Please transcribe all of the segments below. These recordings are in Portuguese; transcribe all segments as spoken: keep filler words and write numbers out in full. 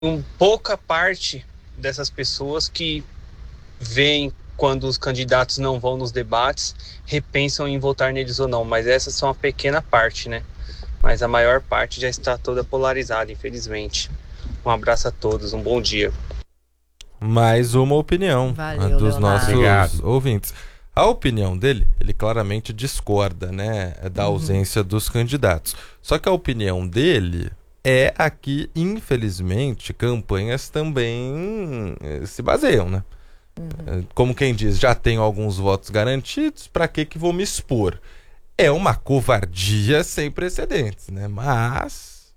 um, pouca parte dessas pessoas que veem quando os candidatos não vão nos debates, repensam em votar neles ou não, mas essas são uma pequena parte, né? Mas a maior parte já está toda polarizada, infelizmente. Um abraço a todos, um bom dia. Mais uma opinião Valeu, dos Leonardo. nossos Obrigado. ouvintes. A opinião dele, ele claramente discorda, né, da ausência uhum. dos candidatos. Só que a opinião dele é a que, infelizmente, campanhas também se baseiam, né? Uhum. Como quem diz, já tenho alguns votos garantidos, para que que vou me expor? É uma covardia sem precedentes, né? Mas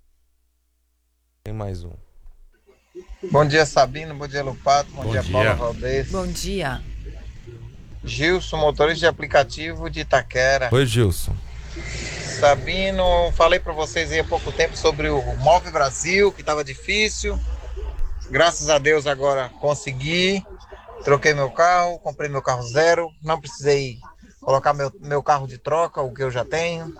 tem mais um. Bom dia, Sabino. Bom dia, Lupato. Bom, Bom dia, dia. Paula Valdez. Bom dia. Gilson, motorista de aplicativo de Itaquera. Oi, Gilson. Sabino, falei para vocês aí há pouco tempo sobre o Move Brasil, que estava difícil. Graças a Deus agora consegui. Troquei meu carro, comprei meu carro zero. Não precisei colocar meu, meu carro de troca, o que eu já tenho.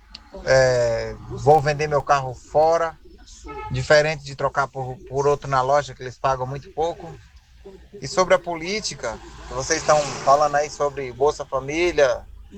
É, vou vender meu carro fora. Diferente de trocar por, por outro na loja, que eles pagam muito pouco. E sobre a política, que vocês estão falando aí sobre Bolsa Família,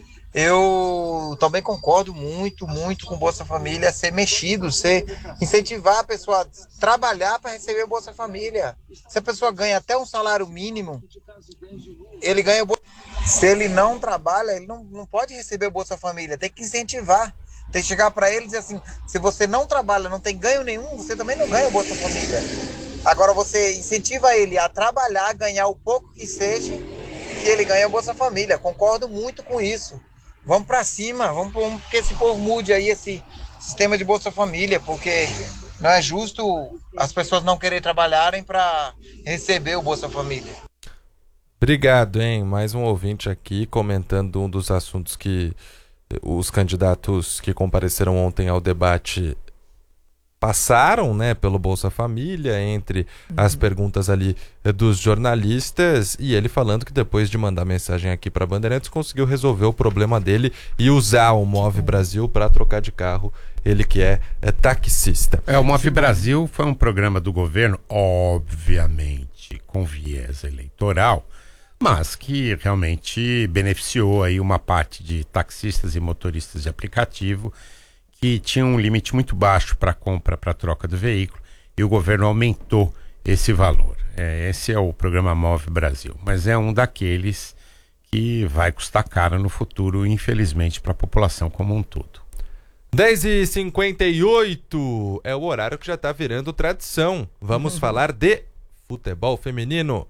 eu também concordo muito, muito com Bolsa Família ser mexido, ser incentivar a pessoa a trabalhar para receber Bolsa Família. Se a pessoa ganha até um salário mínimo, ele ganha Bolsa. Se ele não trabalha, ele não, não pode receber Bolsa Família, tem que incentivar. Tem que chegar para ele e dizer assim, se você não trabalha, não tem ganho nenhum, você também não ganha Bolsa Família. Agora você incentiva ele a trabalhar, ganhar o pouco que seja, que ele ganha Bolsa Família. Concordo muito com isso. Vamos para cima, vamos, vamos que esse povo mude aí esse sistema de Bolsa Família, porque não é justo as pessoas não quererem trabalharem para receber o Bolsa Família. Obrigado, hein? Mais um ouvinte aqui comentando um dos assuntos que os candidatos que compareceram ontem ao debate passaram, né, pelo Bolsa Família, entre uhum. as perguntas ali dos jornalistas, e ele falando que depois de mandar mensagem aqui para Bandeirantes conseguiu resolver o problema dele e usar o Move Brasil para trocar de carro, ele que é, é taxista. É, o Move Brasil foi um programa do governo, obviamente com viés eleitoral, mas que realmente beneficiou aí uma parte de taxistas e motoristas de aplicativo que tinham um limite muito baixo para compra, para troca do veículo, e o governo aumentou esse valor. É, esse é o programa Move Brasil, mas é um daqueles que vai custar caro no futuro, infelizmente, para a população como um todo. dez e cinquenta e oito é o horário que já está virando tradição. Vamos uhum. falar de futebol feminino.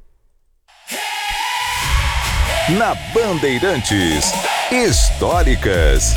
Na Bandeirantes, históricas.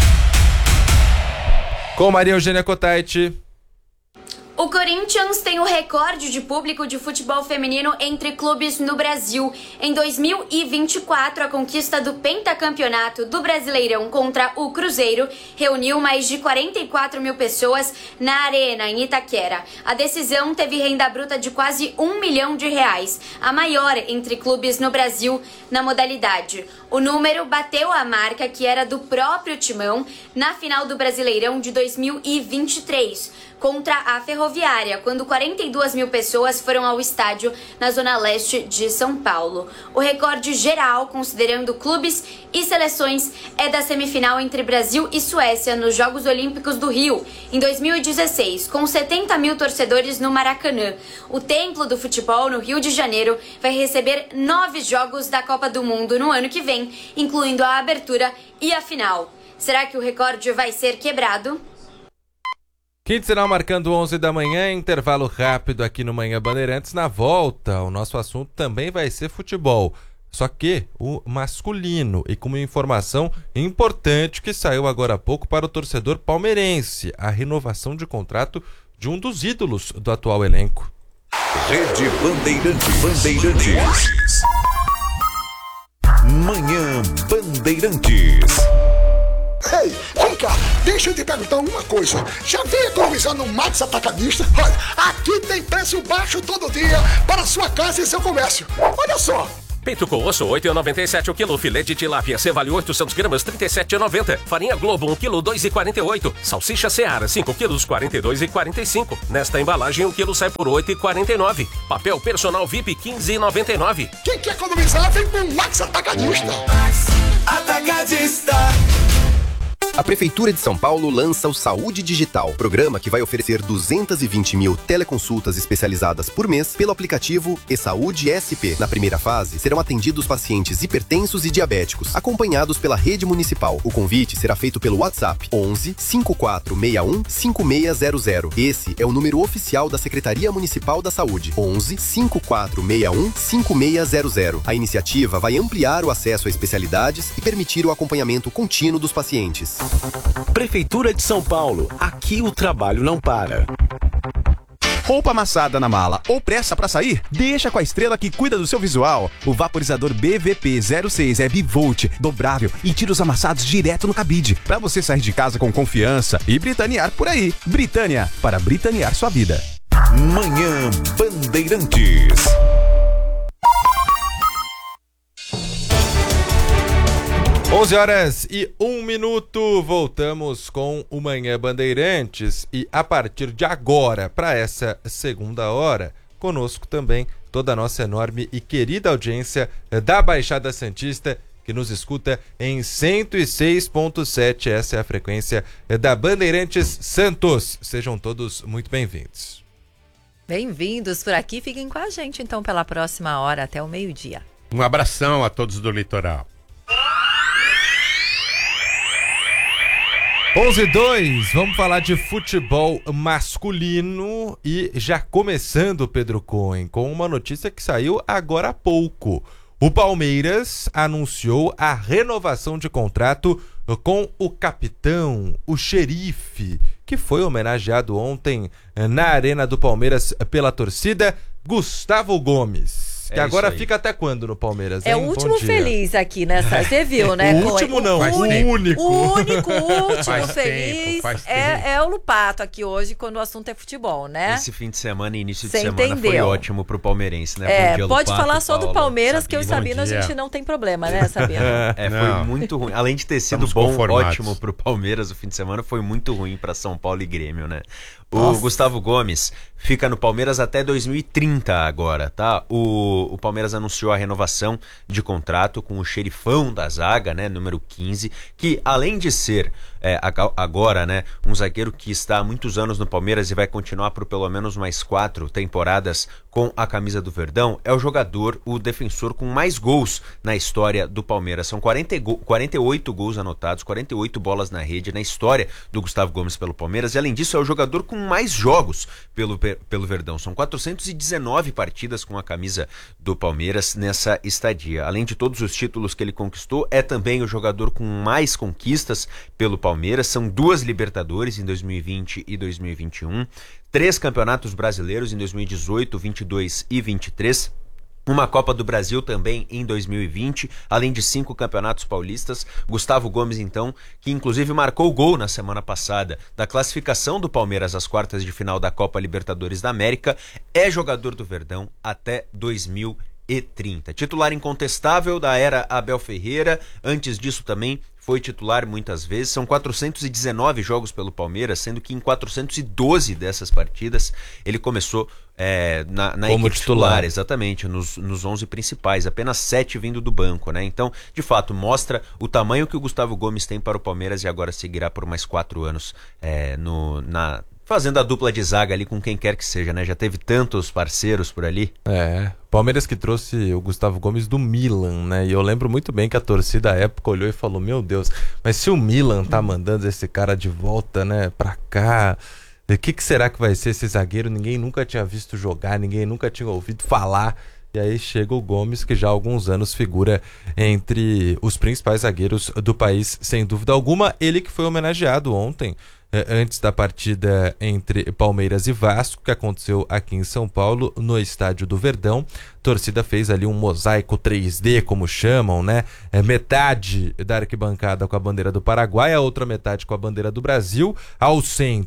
Com Maria Eugênia Cotaiti. O Corinthians tem o recorde de público de futebol feminino entre clubes no Brasil. Em dois mil e vinte e quatro, a conquista do pentacampeonato do Brasileirão contra o Cruzeiro reuniu mais de quarenta e quatro mil pessoas na Arena, em Itaquera. A decisão teve renda bruta de quase um milhão de reais, a maior entre clubes no Brasil na modalidade. O número bateu a marca que era do próprio Timão na final do Brasileirão de dois mil e vinte e três, contra a Ferroviária, quando quarenta e duas mil pessoas foram ao estádio na zona leste de São Paulo. O recorde geral, considerando clubes e seleções, é da semifinal entre Brasil e Suécia nos Jogos Olímpicos do Rio, em dois mil e dezesseis, com setenta mil torcedores no Maracanã. O templo do futebol no Rio de Janeiro vai receber nove jogos da Copa do Mundo no ano que vem, incluindo a abertura e a final. Será que o recorde vai ser quebrado? Quinto sinal marcando onze da manhã, intervalo rápido aqui no Manhã Bandeirantes. Na volta, o nosso assunto também vai ser futebol, só que o masculino, e com uma informação importante que saiu agora há pouco para o torcedor palmeirense, a renovação de contrato de um dos ídolos do atual elenco. Rede Bandeirantes. Bandeirantes. Manhã Bandeirantes. Ei, vem cá, deixa eu te perguntar uma coisa. Já veio economizar no Max Atacadista? Olha, aqui tem preço baixo todo dia para sua casa e seu comércio. Olha só, Peito com osso, oito reais e noventa e sete centavos o quilo. Filé de tilápia Cevale oitocentos gramas, trinta e sete reais e noventa centavos. Farinha Globo, um quilo, dois reais e quarenta e oito centavos. Salsicha Seara, cinco quilos, quarenta e dois reais e quarenta e cinco centavos. Nesta embalagem, o quilo sai por oito reais e quarenta e nove centavos. Papel Personal V I P, quinze reais e noventa e nove centavos. Quem quer economizar, vem com o Max Atacadista. Atacadista. A Prefeitura de São Paulo lança o Saúde Digital, programa que vai oferecer duzentas e vinte mil teleconsultas especializadas por mês pelo aplicativo eSaúde S P. Na primeira fase, serão atendidos pacientes hipertensos e diabéticos, acompanhados pela rede municipal. O convite será feito pelo WhatsApp onze, cinco quatro seis um, cinco seis zero zero. Esse é o número oficial da Secretaria Municipal da Saúde, onze, cinco quatro seis um, cinco seis zero zero. A iniciativa vai ampliar o acesso a especialidades e permitir o acompanhamento contínuo dos pacientes. Prefeitura de São Paulo, aqui o trabalho não para. Roupa amassada na mala ou pressa pra sair? Deixa com a Estrela que cuida do seu visual. O vaporizador B V P zero seis é bivolt, dobrável e tira os amassados direto no cabide, pra você sair de casa com confiança e britanear por aí. Britânia, para britanear sua vida. Manhã Bandeirantes. onze horas e um minuto, voltamos com o Manhã Bandeirantes e a partir de agora, para essa segunda hora, conosco também toda a nossa enorme e querida audiência da Baixada Santista, que nos escuta em cento e seis ponto sete, essa é a frequência da Bandeirantes Santos. Sejam todos muito bem-vindos. Bem-vindos por aqui, fiquem com a gente então pela próxima hora até o meio-dia. Um abração a todos do litoral. onze e dois, vamos falar de futebol masculino e já começando, Pedro Cohen, com uma notícia que saiu agora há pouco. O Palmeiras anunciou a renovação de contrato com o capitão, o xerife, que foi homenageado ontem na Arena do Palmeiras pela torcida, Gustavo Gomes. Que é agora fica até quando no Palmeiras? É hein? O último feliz aqui nessa, você viu, né? O último não, o único. O único, o último faz feliz tempo, é, é o Lupato aqui hoje, quando o assunto é futebol, né? Esse fim de semana e início de Cê semana entendeu. Foi ótimo pro palmeirense, né? É, Bom dia, pode Lupato, falar só Paulo, do Palmeiras, Sabino. que eu e Sabino a gente não tem problema, né, Sabino? É, foi Não. muito ruim. Além de ter sido Estamos bom, conformados. ótimo pro Palmeiras o fim de semana, foi muito ruim pra São Paulo e Grêmio, né? O Nossa. Gustavo Gomes fica no Palmeiras até dois mil e trinta agora, tá? O, o Palmeiras anunciou a renovação de contrato com o xerifão da zaga, né? Número quinze, que além de ser é, agora, né? Um zagueiro que está há muitos anos no Palmeiras e vai continuar por pelo menos mais quatro temporadas com a camisa do Verdão, é o jogador, o defensor com mais gols na história do Palmeiras. São quarenta, quarenta e oito gols anotados, quarenta e oito bolas na rede na história do Gustavo Gomes pelo Palmeiras. E além disso, é o jogador com mais jogos pelo, pelo Verdão. São quatrocentas e dezenove partidas com a camisa do Palmeiras nessa estadia. Além de todos os títulos que ele conquistou, é também o jogador com mais conquistas pelo Palmeiras. São duas Libertadores em dois mil e vinte e dois mil e vinte e um, três campeonatos brasileiros em dois mil e dezoito, vinte e dois e vinte e três, uma Copa do Brasil também em dois mil e vinte, além de cinco campeonatos paulistas. Gustavo Gomes, então, que inclusive marcou o gol na semana passada da classificação do Palmeiras às quartas de final da Copa Libertadores da América, é jogador do Verdão até dois mil e trinta. Titular incontestável da era Abel Ferreira, antes disso também foi titular muitas vezes. São quatrocentos e dezenove jogos pelo Palmeiras, sendo que em quatrocentos e doze dessas partidas ele começou é, na, na Como equipe titular. titular, exatamente, nos, nos onze principais, apenas sete vindo do banco, né? Então, de fato, mostra o tamanho que o Gustavo Gomes tem para o Palmeiras e agora seguirá por mais quatro anos é, no, na... fazendo a dupla de zaga ali com quem quer que seja, né? Já teve tantos parceiros por ali. É, Palmeiras que trouxe o Gustavo Gomes do Milan, né? E eu lembro muito bem que a torcida à época olhou e falou, meu Deus, mas se o Milan tá mandando esse cara de volta, né, pra cá, o que, que será que vai ser esse zagueiro? Ninguém nunca tinha visto jogar, ninguém nunca tinha ouvido falar. E aí chega o Gomes, que já há alguns anos figura entre os principais zagueiros do país, sem dúvida alguma. Ele que foi homenageado ontem, antes da partida entre Palmeiras e Vasco, que aconteceu aqui em São Paulo, no estádio do Verdão. A torcida fez ali um mosaico três D, como chamam, né? É metade da arquibancada com a bandeira do Paraguai, a outra metade com a bandeira do Brasil. Ao centro,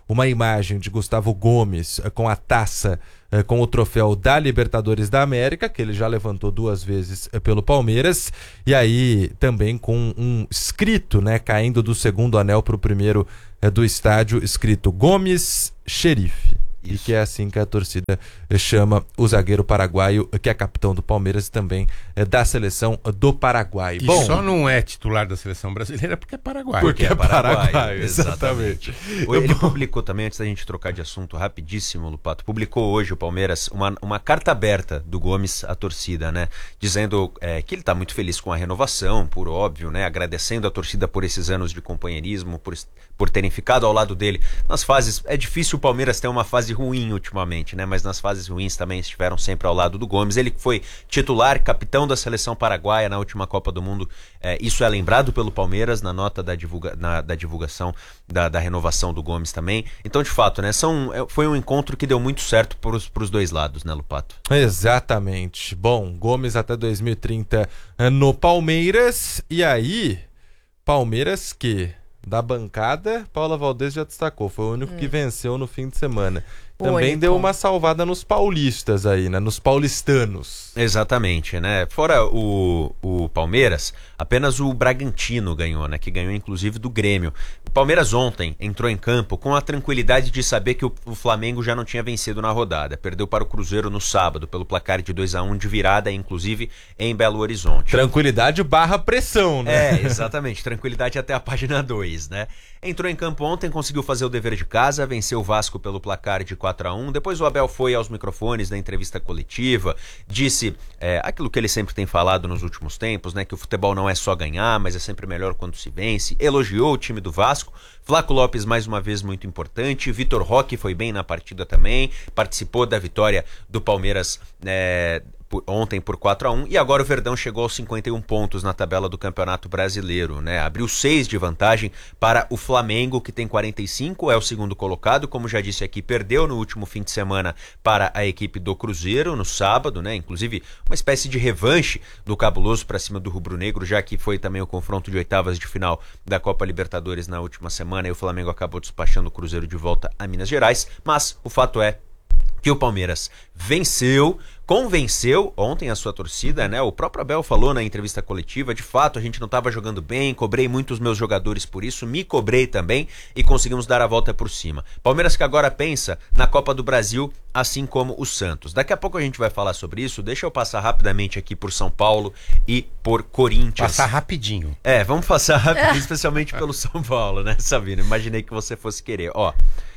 uma imagem de Gustavo Gomes uh, com a taça, uh, com o troféu da Libertadores da América, que ele já levantou duas vezes uh, pelo Palmeiras, e aí também com um escrito, né, caindo do segundo anel para o primeiro uh, do estádio, escrito Gomes Xerife. E que é assim que a torcida chama o zagueiro paraguaio, que é capitão do Palmeiras e também é da seleção do Paraguai. E Bom, só não é titular da seleção brasileira porque é paraguaio. Porque é paraguaio, exatamente. exatamente. Ele publicou também, antes da gente trocar de assunto rapidíssimo, Lupato, publicou hoje o Palmeiras uma, uma carta aberta do Gomes à torcida, né? Dizendo é, que ele está muito feliz com a renovação, por óbvio, né? Agradecendo a torcida por esses anos de companheirismo, por, por terem ficado ao lado dele nas fases. É difícil o Palmeiras ter uma fase ruim ultimamente, né? Mas nas fases ruins também estiveram sempre ao lado do Gomes. Ele foi titular, capitão da seleção paraguaia na última Copa do Mundo. É, isso é lembrado pelo Palmeiras na nota da, divulga, na, da divulgação da, da renovação do Gomes também. Então, de fato, né? São, foi um encontro que deu muito certo para os dois lados, né, Lupato? Exatamente. Bom, Gomes até dois mil e trinta no Palmeiras. E aí, Palmeiras que... da bancada, Paula Valdez já destacou, foi o único hum. que venceu no fim de semana. Também único. Deu uma salvada nos paulistas aí, né? Nos paulistanos. Exatamente, né? Fora o, o Palmeiras, apenas o Bragantino ganhou, né? Que ganhou inclusive do Grêmio. O Palmeiras ontem entrou em campo com a tranquilidade de saber que o, o Flamengo já não tinha vencido na rodada. Perdeu para o Cruzeiro no sábado, pelo placar de dois a um de virada, inclusive em Belo Horizonte. Tranquilidade barra pressão, né? É, exatamente. Tranquilidade até a página dois, né? Entrou em campo ontem, conseguiu fazer o dever de casa, venceu o Vasco pelo placar de quatro a um. Depois o Abel foi aos microfones da entrevista coletiva, disse é, aquilo que ele sempre tem falado nos últimos tempos, né? Que o futebol não é só ganhar, mas é sempre melhor quando se vence. Elogiou o time do Vasco. Flaco Lopes mais uma vez muito importante. Vitor Roque foi bem na partida também, participou da vitória do Palmeiras é, por, ontem por quatro a um, e agora o Verdão chegou aos cinquenta e um pontos na tabela do Campeonato Brasileiro, né? Abriu seis de vantagem para o Flamengo, que tem quarenta e cinco, é o segundo colocado, como já disse aqui, perdeu no último fim de semana para a equipe do Cruzeiro no sábado, né? Inclusive uma espécie de revanche do Cabuloso para cima do Rubro Negro, já que foi também o confronto de oitavas de final da Copa Libertadores na última semana, e o Flamengo acabou despachando o Cruzeiro de volta a Minas Gerais. Mas o fato é que o Palmeiras venceu, convenceu ontem a sua torcida, né? O próprio Abel falou na entrevista coletiva, de fato a gente não estava jogando bem, cobrei muitos meus jogadores por isso, me cobrei também e conseguimos dar a volta por cima. Palmeiras que agora pensa na Copa do Brasil, assim como o Santos. Daqui a pouco a gente vai falar sobre isso, deixa eu passar rapidamente aqui por São Paulo e por Corinthians. Passar rapidinho. É, vamos passar rapidinho, especialmente pelo São Paulo, né, Sabino? Imaginei que você fosse querer, ó...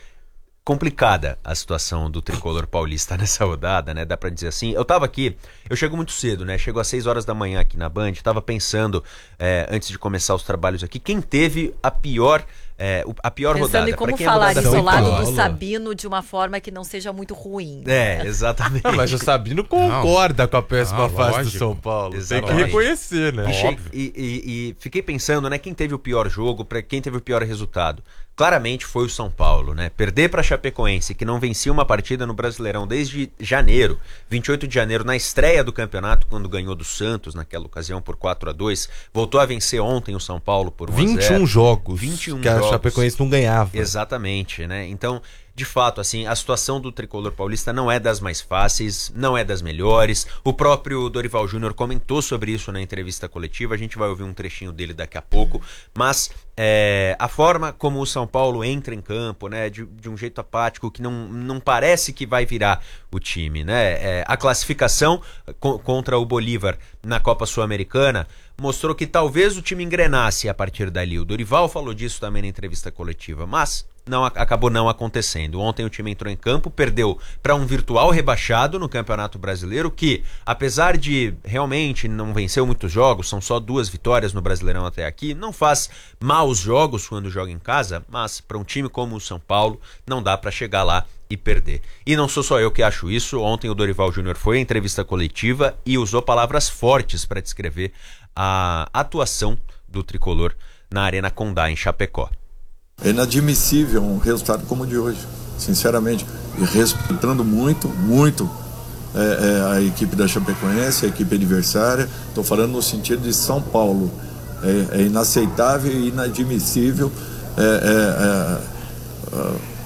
Complicada a situação do tricolor paulista nessa rodada, né? Dá pra dizer assim. Eu tava aqui, eu chego muito cedo, né? Chego às seis horas da manhã aqui na Band. Tava pensando, é, antes de começar os trabalhos aqui, quem teve a pior, é, a pior Pensando rodada. Pensando em como quem falar isso ao lado Paulo. do Sabino de uma forma que não seja muito ruim. É, exatamente. Mas o Sabino concorda não. com a péssima não, fase lógico. do São Paulo. Exatamente. Tem que reconhecer, né? E, e, e, e fiquei pensando, né? Quem teve o pior jogo, pra quem teve o pior resultado? Claramente foi o São Paulo, né? Perder para a Chapecoense, que não vencia uma partida no Brasileirão desde janeiro, vinte e oito de janeiro, na estreia do campeonato, quando ganhou do Santos, naquela ocasião por quatro a dois. Voltou a vencer ontem o São Paulo por um a zero. vinte e um jogos vinte e um que a jogos. Chapecoense não ganhava. Exatamente, né? Então, de fato, assim, a situação do tricolor paulista não é das mais fáceis, não é das melhores. O próprio Dorival Júnior comentou sobre isso na entrevista coletiva, a gente vai ouvir um trechinho dele daqui a pouco, mas é, a forma como o São Paulo entra em campo, né, de, de um jeito apático, que não, não parece que vai virar o time, né? É, a classificação co- contra o Bolívar na Copa Sul-Americana mostrou que talvez o time engrenasse a partir dali. O Dorival falou disso também na entrevista coletiva, mas não, acabou não acontecendo. Ontem o time entrou em campo, perdeu para um virtual rebaixado no Campeonato Brasileiro, que apesar de realmente não venceu muitos jogos, são só duas vitórias no Brasileirão até aqui, não faz maus jogos quando joga em casa, mas para um time como o São Paulo não dá para chegar lá e perder. E não sou só eu que acho isso. Ontem o Dorival Júnior foi à entrevista coletiva e usou palavras fortes para descrever a atuação do tricolor na Arena Condá, em Chapecó. É inadmissível um resultado como o de hoje, sinceramente, e respeitando muito, muito é, é, a equipe da Chapecoense, a equipe adversária. Estou falando no sentido de São Paulo. É, é inaceitável e inadmissível é, é, é,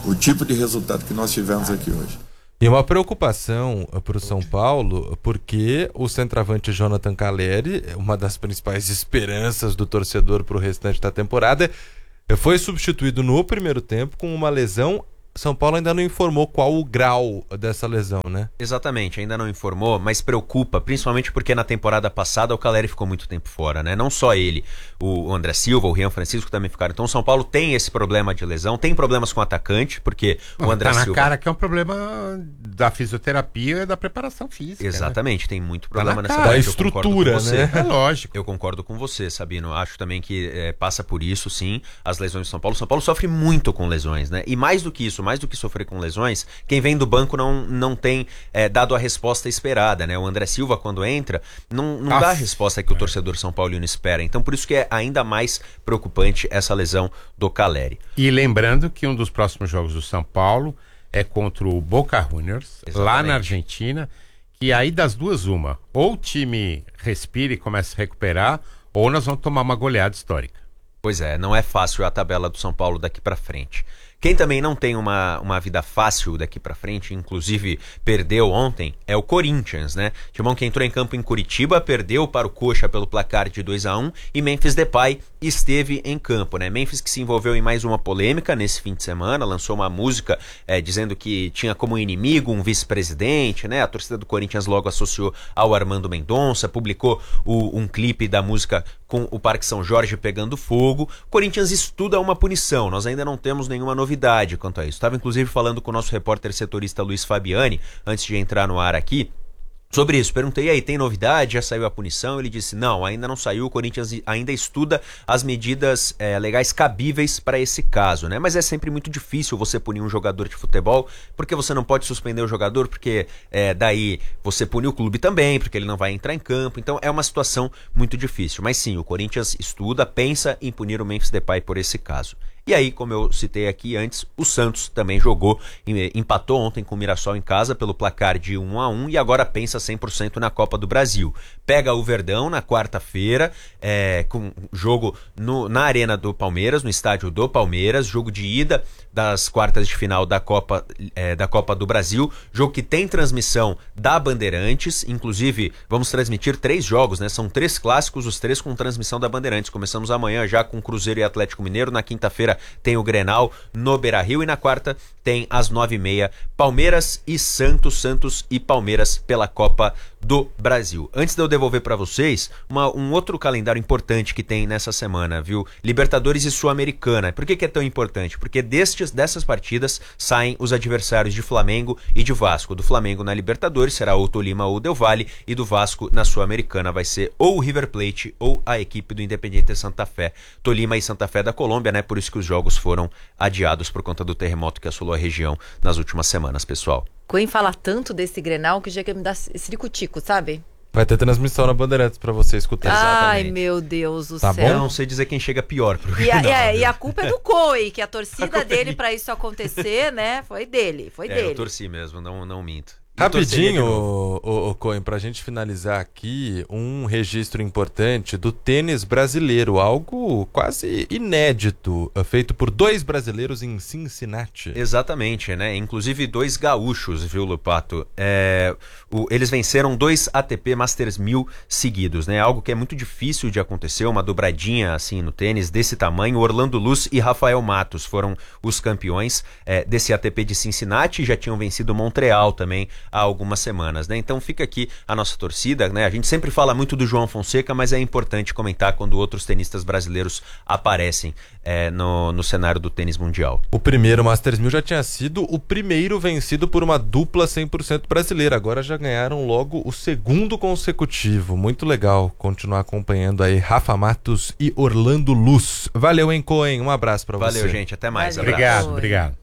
o tipo de resultado que nós tivemos aqui hoje. E uma preocupação para o São Paulo, porque o centroavante Jonathan Calleri, uma das principais esperanças do torcedor para o restante da temporada, foi substituído no primeiro tempo com uma lesão. São Paulo ainda não informou qual o grau dessa lesão, né? Exatamente, ainda não informou, mas preocupa, principalmente porque na temporada passada o Calleri ficou muito tempo fora, né? Não só ele, o André Silva, o Rian Francisco também ficaram. Então o São Paulo tem esse problema de lesão, tem problemas com o atacante, porque o André tá na Silva... cara que é um problema da fisioterapia e da preparação física. Exatamente, né? tem muito problema tá nessa cara. parte. Da estrutura, né? É lógico. Eu concordo com você, Sabino. Acho também que é, passa por isso, sim, as lesões do São Paulo. O São Paulo sofre muito com lesões, né? E mais do que isso, mais do que sofrer com lesões, quem vem do banco não, não tem é, dado a resposta esperada, né? O André Silva, quando entra, não, não dá a resposta que o torcedor São Paulino espera. Então, por isso que é ainda mais preocupante essa lesão do Calleri. E lembrando que um dos próximos jogos do São Paulo é contra o Boca Juniors, Exatamente. lá na Argentina, que aí das duas uma, ou o time respira e começa a recuperar, ou nós vamos tomar uma goleada histórica. Pois é, não é fácil a tabela do São Paulo daqui pra frente. Quem também não tem uma, uma vida fácil daqui pra frente, inclusive perdeu ontem, é o Corinthians, né? Timão que entrou em campo em Curitiba, perdeu para o Coxa pelo placar de dois a um e Memphis Depay esteve em campo, né? Memphis que se envolveu em mais uma polêmica nesse fim de semana, lançou uma música é, dizendo que tinha como inimigo um vice-presidente, né? A torcida do Corinthians logo associou ao Armando Mendonça, publicou o, um clipe da música com o Parque São Jorge pegando fogo. Corinthians estuda uma punição, nós ainda não temos nenhuma novidade quanto a isso. Estava inclusive falando com o nosso repórter setorista Luiz Fabiani, antes de entrar no ar aqui, sobre isso. Perguntei, aí, tem novidade? Já saiu a punição? Ele disse, não, ainda não saiu, o Corinthians ainda estuda as medidas é, legais cabíveis para esse caso, né? Mas é sempre muito difícil você punir um jogador de futebol, porque você não pode suspender o jogador, porque é, daí você pune o clube também, porque ele não vai entrar em campo, então é uma situação muito difícil. Mas sim, o Corinthians estuda, pensa em punir o Memphis Depay por esse caso. E aí, como eu citei aqui antes, o Santos também jogou, empatou ontem com o Mirassol em casa pelo placar de um a um e agora pensa cem por cento na Copa do Brasil. Pega o Verdão na quarta-feira, é, com jogo no, na Arena do Palmeiras, no estádio do Palmeiras, jogo de ida das quartas de final da Copa, é, da Copa do Brasil, jogo que tem transmissão da Bandeirantes, inclusive vamos transmitir três jogos, né? São três clássicos, os três com transmissão da Bandeirantes. Começamos amanhã já com Cruzeiro e Atlético Mineiro, na quinta-feira tem o Grenal no Beira-Rio e na quarta tem às nove e meia Palmeiras e Santos, Santos e Palmeiras pela Copa do Brasil. Antes de eu devolver para vocês, uma, um outro calendário importante que tem nessa semana, viu? Libertadores e Sul-Americana. Por que que é tão importante? Porque destes, dessas partidas saem os adversários de Flamengo e de Vasco. Do Flamengo na Libertadores será ou Tolima ou Del Valle e do Vasco na Sul-Americana vai ser ou o River Plate ou a equipe do Independiente Santa Fé. Tolima e Santa Fé da Colômbia, né? Por isso que os jogos foram adiados por conta do terremoto que assolou a região nas últimas semanas, pessoal. Coen fala tanto desse Grenal que já quer me dar ciricutico, sabe? Vai ter transmissão na Bandeirantes pra você escutar. Ai, Exatamente. meu Deus do tá céu. Bom? Eu não sei dizer quem chega pior pro E a, Grenal, é, e a culpa é do Coen, que a torcida a dele pra isso acontecer, né? Foi dele, foi é, dele. Eu torci mesmo, não, não minto. Rapidinho, o, o, o Coen, pra gente finalizar aqui, um registro importante do tênis brasileiro, algo quase inédito, feito por dois brasileiros em Cincinnati. Exatamente, né? Inclusive dois gaúchos, viu, Lupato? É, o, eles venceram dois A T P Masters mil seguidos, né? Algo que é muito difícil de acontecer, uma dobradinha assim no tênis desse tamanho. Orlando Luz e Rafael Matos foram os campeões é, desse A T P de Cincinnati, já tinham vencido Montreal também há algumas semanas, né? Então fica aqui a nossa torcida, né? A gente sempre fala muito do João Fonseca, mas é importante comentar quando outros tenistas brasileiros aparecem é, no, no cenário do tênis mundial. O primeiro Masters mil já tinha sido o primeiro vencido por uma dupla cem por cento brasileira, agora já ganharam logo o segundo consecutivo. Muito legal continuar acompanhando aí Rafa Matos e Orlando Luz. Valeu, hein, Coen? Um abraço pra você. Valeu, gente. Até mais. Valeu. Obrigado, obrigado.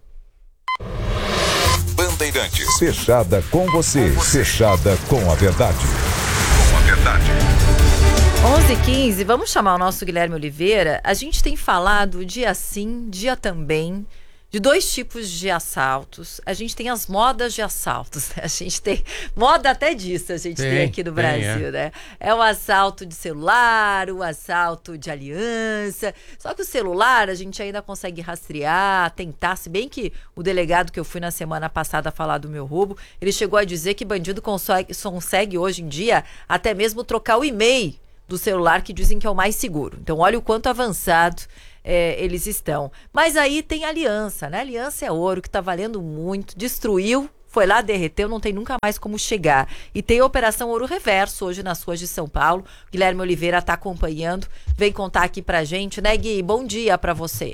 Bandeirantes. Fechada com você. Fechada com a verdade. Com a verdade. onze e quinze, vamos chamar o nosso Guilherme Oliveira. A gente tem falado dia sim, dia também de dois tipos de assaltos. A gente tem as modas de assaltos, né? A gente tem moda até disso, a gente tem, tem aqui no Brasil, tem, é. né? É o assalto de celular, o assalto de aliança. Só que o celular a gente ainda consegue rastrear, tentar, se bem que o delegado que eu fui na semana passada falar do meu roubo, ele chegou a dizer que bandido consegue, consegue hoje em dia até mesmo trocar o e-mail do celular, que dizem que é o mais seguro. Então olha o quanto avançado É, eles estão. Mas aí tem aliança, né? Aliança é ouro, que tá valendo muito, destruiu, foi lá, derreteu, não tem nunca mais como chegar. E tem a Operação Ouro Reverso hoje nas ruas de São Paulo. Guilherme Oliveira tá acompanhando, vem contar aqui pra gente, né, Gui? Bom dia pra você.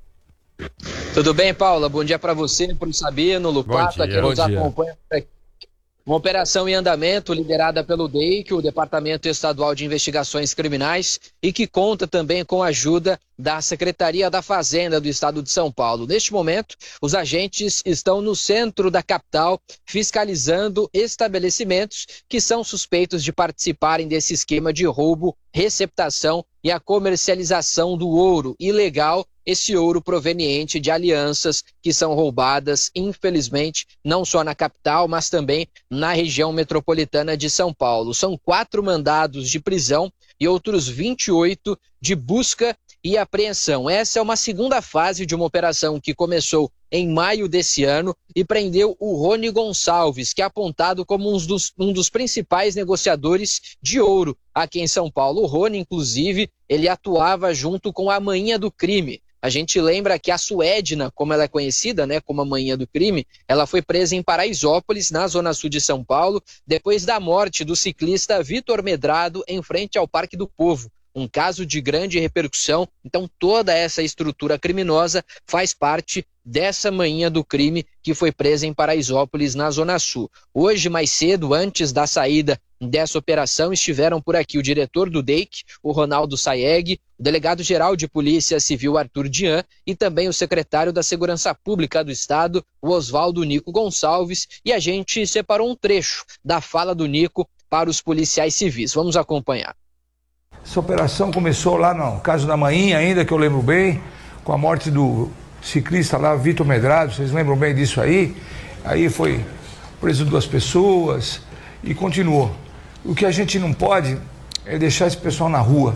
Tudo bem, Paula? Bom dia pra você, pro Sabino, Lupato, a quem nos acompanha aqui. Uma operação em andamento liderada pelo D E I C, o Departamento Estadual de Investigações Criminais, e que conta também com a ajuda da Secretaria da Fazenda do Estado de São Paulo. Neste momento, os agentes estão no centro da capital fiscalizando estabelecimentos que são suspeitos de participarem desse esquema de roubo, receptação e a comercialização do ouro ilegal, esse ouro proveniente de alianças que são roubadas, infelizmente, não só na capital, mas também na região metropolitana de São Paulo. São quatro mandados de prisão e outros vinte e oito de busca e apreensão. Essa é uma segunda fase de uma operação que começou em maio desse ano e prendeu o Rony Gonçalves, que é apontado como um dos, um dos principais negociadores de ouro aqui em São Paulo. O Rony, inclusive, ele atuava junto com a Manhinha do Crime. A gente lembra que a Suedna, como ela é conhecida, né, como a Manhinha do Crime, ela foi presa em Paraisópolis, na zona sul de São Paulo, depois da morte do ciclista Vitor Medrado em frente ao Parque do Povo. Um caso de grande repercussão, então toda essa estrutura criminosa faz parte dessa Manhinha do Crime que foi presa em Paraisópolis, na Zona Sul. Hoje, mais cedo, antes da saída dessa operação, estiveram por aqui o diretor do D E I C, o Ronaldo Saeg, o delegado-geral de Polícia Civil, Arthur Dian, e também o secretário da Segurança Pública do Estado, o Oswaldo Nico Gonçalves, e a gente separou um trecho da fala do Nico para os policiais civis. Vamos acompanhar. Essa operação começou lá no caso da Manhinha, ainda que eu lembro bem, com a morte do ciclista lá, Vitor Medrado, vocês lembram bem disso aí? Aí foi preso duas pessoas e continuou. O que a gente não pode é deixar esse pessoal na rua.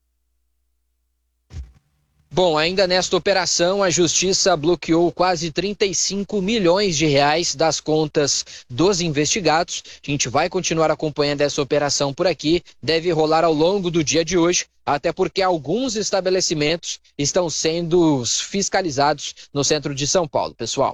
Bom, ainda nesta operação, a Justiça bloqueou quase trinta e cinco milhões de reais das contas dos investigados. A gente vai continuar acompanhando essa operação por aqui, deve rolar ao longo do dia de hoje, até porque alguns estabelecimentos estão sendo fiscalizados no centro de São Paulo, pessoal.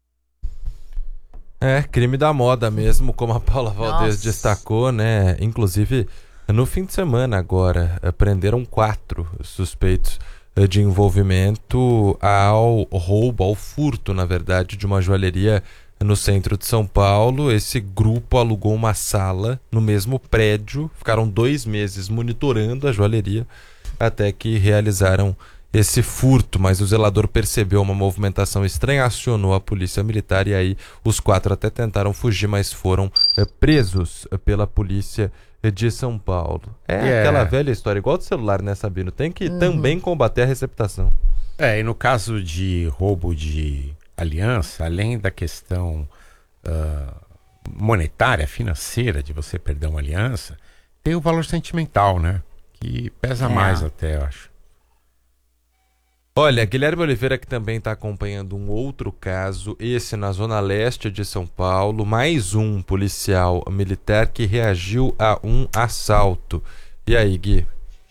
É, crime da moda mesmo, como a Paula Valdez destacou, né? Inclusive, no fim de semana agora, prenderam quatro suspeitos de envolvimento ao roubo, ao furto, na verdade, de uma joalheria no centro de São Paulo. Esse grupo alugou uma sala no mesmo prédio, ficaram dois meses monitorando a joalheria até que realizaram esse furto, mas o zelador percebeu uma movimentação estranha, acionou a polícia militar e aí os quatro até tentaram fugir, mas foram é, presos pela polícia de São Paulo. É yeah. aquela velha história, igual do celular, né, Sabino? Tem que uhum. também combater a receptação. É, e no caso de roubo de aliança, além da questão uh, monetária, financeira, de você perder uma aliança, tem o valor sentimental, né? Que pesa é. mais até, eu acho. Olha, Guilherme Oliveira que também está acompanhando um outro caso, esse na zona leste de São Paulo, mais um policial militar que reagiu a um assalto. E aí, Gui?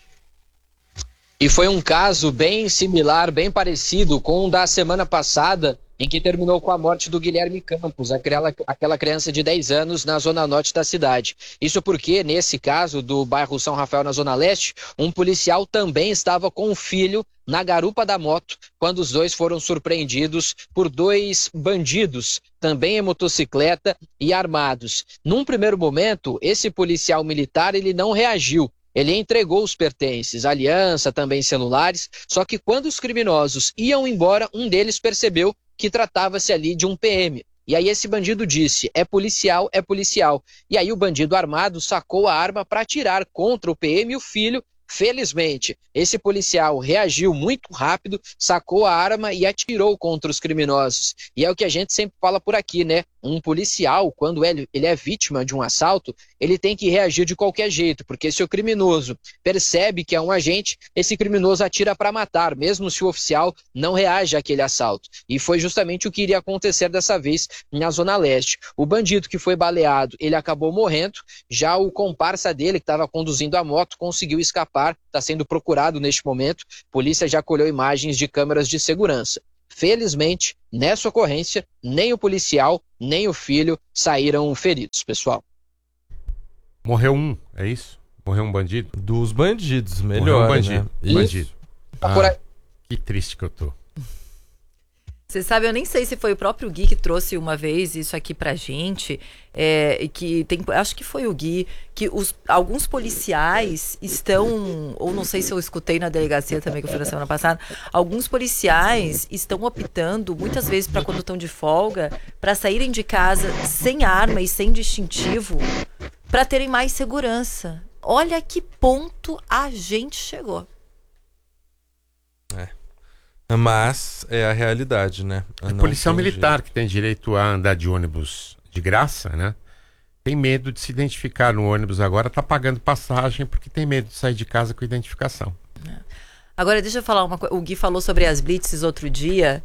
E foi um caso bem similar, bem parecido com o da semana passada, em que terminou com a morte do Guilherme Campos, aquela, aquela criança de dez anos na zona norte da cidade. Isso porque, nesse caso do bairro São Rafael, na zona leste, um policial também estava com o filho na garupa da moto, quando os dois foram surpreendidos por dois bandidos, também em motocicleta e armados. Num primeiro momento, esse policial militar ele não reagiu. Ele entregou os pertences, aliança, também celulares, só que quando os criminosos iam embora, um deles percebeu que tratava-se ali de um P M. E aí esse bandido disse, é policial, é policial. E aí o bandido armado sacou a arma para atirar contra o P M e o filho Felizmente, esse policial reagiu muito rápido, sacou a arma e atirou contra os criminosos. E é o que a gente sempre fala por aqui, né? Um policial, quando ele, ele é vítima de um assalto, ele tem que reagir de qualquer jeito, porque se o criminoso percebe que é um agente, esse criminoso atira para matar, mesmo se o oficial não reage àquele assalto. E foi justamente o que iria acontecer dessa vez na Zona Leste. O bandido que foi baleado, ele acabou morrendo, já o comparsa dele, que estava conduzindo a moto, conseguiu escapar. Está sendo procurado neste momento. A polícia já colheu imagens de câmeras de segurança. Felizmente, nessa ocorrência, nem o policial, nem o filho saíram feridos, pessoal. Morreu um, é isso? Morreu um bandido? Dos bandidos, melhor, Morreu um bandido. né? bandido. Ah, que triste que eu tô. Você sabe, eu nem sei se foi o próprio Gui que trouxe uma vez isso aqui pra gente, é, que tem, acho que foi o Gui, que os, alguns policiais estão, ou não sei se eu escutei na delegacia também, que foi na semana passada, alguns policiais estão optando, muitas vezes para quando estão de folga, para saírem de casa sem arma e sem distintivo, para terem mais segurança. Olha que ponto a gente chegou. É. Mas é a realidade, né? É policial militar jeito. que tem direito a andar de ônibus de graça, né? Tem medo de se identificar no ônibus agora, tá pagando passagem porque tem medo de sair de casa com identificação. É. Agora, deixa eu falar uma coisa. O Gui falou sobre as blitzes outro dia.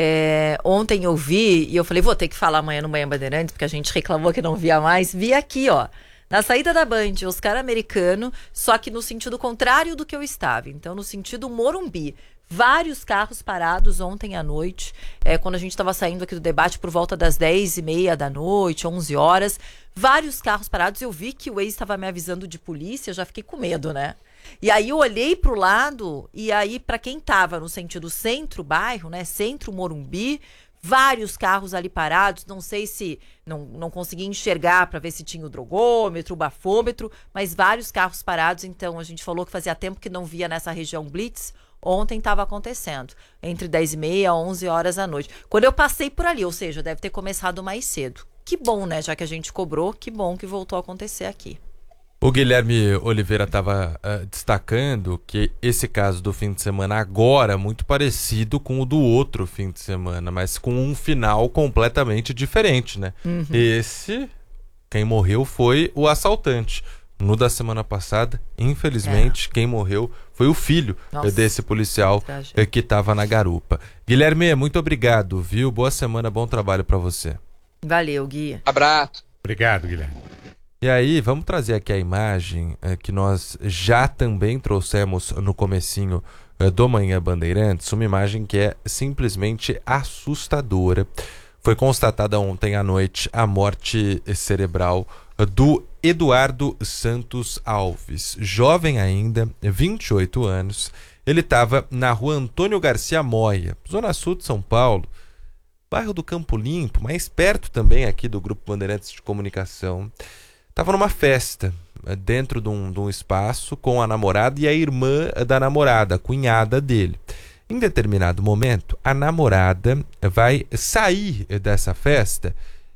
É, ontem eu vi, e eu falei, vou ter que falar amanhã no Manhã Bandeirantes, porque a gente reclamou que não via mais. Vi aqui, ó. Na saída da Band, Oscar Americano, só que no sentido contrário do que eu estava. Então, no sentido Morumbi. Vários carros parados ontem à noite, é, quando a gente estava saindo aqui do debate por volta das dez e meia da noite, onze horas. Vários carros parados. Eu vi que o ex estava me avisando de polícia, eu já fiquei com medo, né? E aí eu olhei pro lado, e aí para quem estava no sentido centro-bairro, né? Centro-Morumbi, vários carros ali parados, não sei se não, não consegui enxergar para ver se tinha o drogômetro, o bafômetro, mas vários carros parados. Então a gente falou que fazia tempo que não via nessa região blitz. Ontem estava acontecendo, entre dez e meia e onze horas da noite. Quando eu passei por ali, ou seja, deve ter começado mais cedo. Que bom, né? Já que a gente cobrou, que bom que voltou a acontecer aqui. O Guilherme Oliveira estava uh, destacando que esse caso do fim de semana agora é muito parecido com o do outro fim de semana, mas com um final completamente diferente, né? Uhum. Esse, quem morreu foi o assaltante. No da semana passada, infelizmente, é. quem morreu foi o filho Nossa, desse policial que, que estava na garupa. Guilherme, muito obrigado, viu? Boa semana, bom trabalho para você. Valeu, Gui. Abraço. Obrigado, Guilherme. E aí, vamos trazer aqui a imagem é, que nós já também trouxemos no comecinho é, do Manhã Bandeirantes, uma imagem que é simplesmente assustadora. Foi constatada ontem à noite a morte cerebral do Eduardo Santos Alves, jovem ainda, vinte e oito anos. Ele estava na rua Antônio Garcia Moya, zona sul de São Paulo, bairro do Campo Limpo, mais perto também aqui do Grupo Bandeirantes de Comunicação. Estava numa festa, dentro de um, de um espaço, com a namorada e a irmã da namorada, a cunhada dele. Em determinado momento, a namorada vai sair dessa festa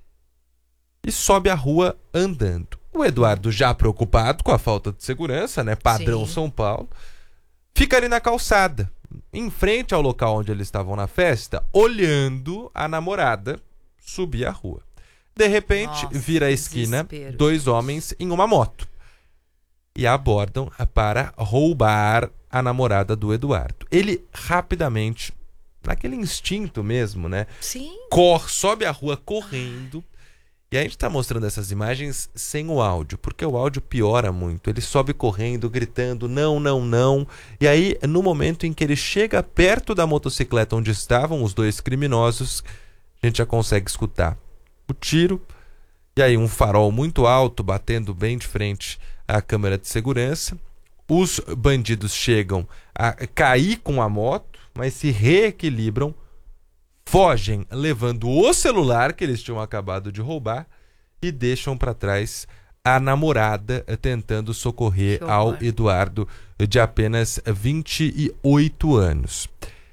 e sobe a rua andando. O Eduardo, já preocupado com a falta de segurança, né? Padrão Sim. São Paulo, fica ali na calçada, em frente ao local onde eles estavam na festa, olhando a namorada subir a rua. De repente, Nossa, vira a esquina, desespero. Dois homens em uma moto e a abordam para roubar a namorada do Eduardo. Ele rapidamente, naquele instinto mesmo, né? Sim. Corre, sobe a rua correndo. E a gente tá mostrando essas imagens sem o áudio, porque o áudio piora muito. Ele sobe correndo, gritando, não, não, não. E aí, no momento em que ele chega perto da motocicleta onde estavam os dois criminosos, a gente já consegue escutar o tiro. E aí, um farol muito alto, batendo bem de frente à câmera de segurança. Os bandidos chegam a cair com a moto, mas se reequilibram, fogem levando o celular que eles tinham acabado de roubar e deixam para trás a namorada tentando socorrer ao Eduardo, de apenas vinte e oito anos.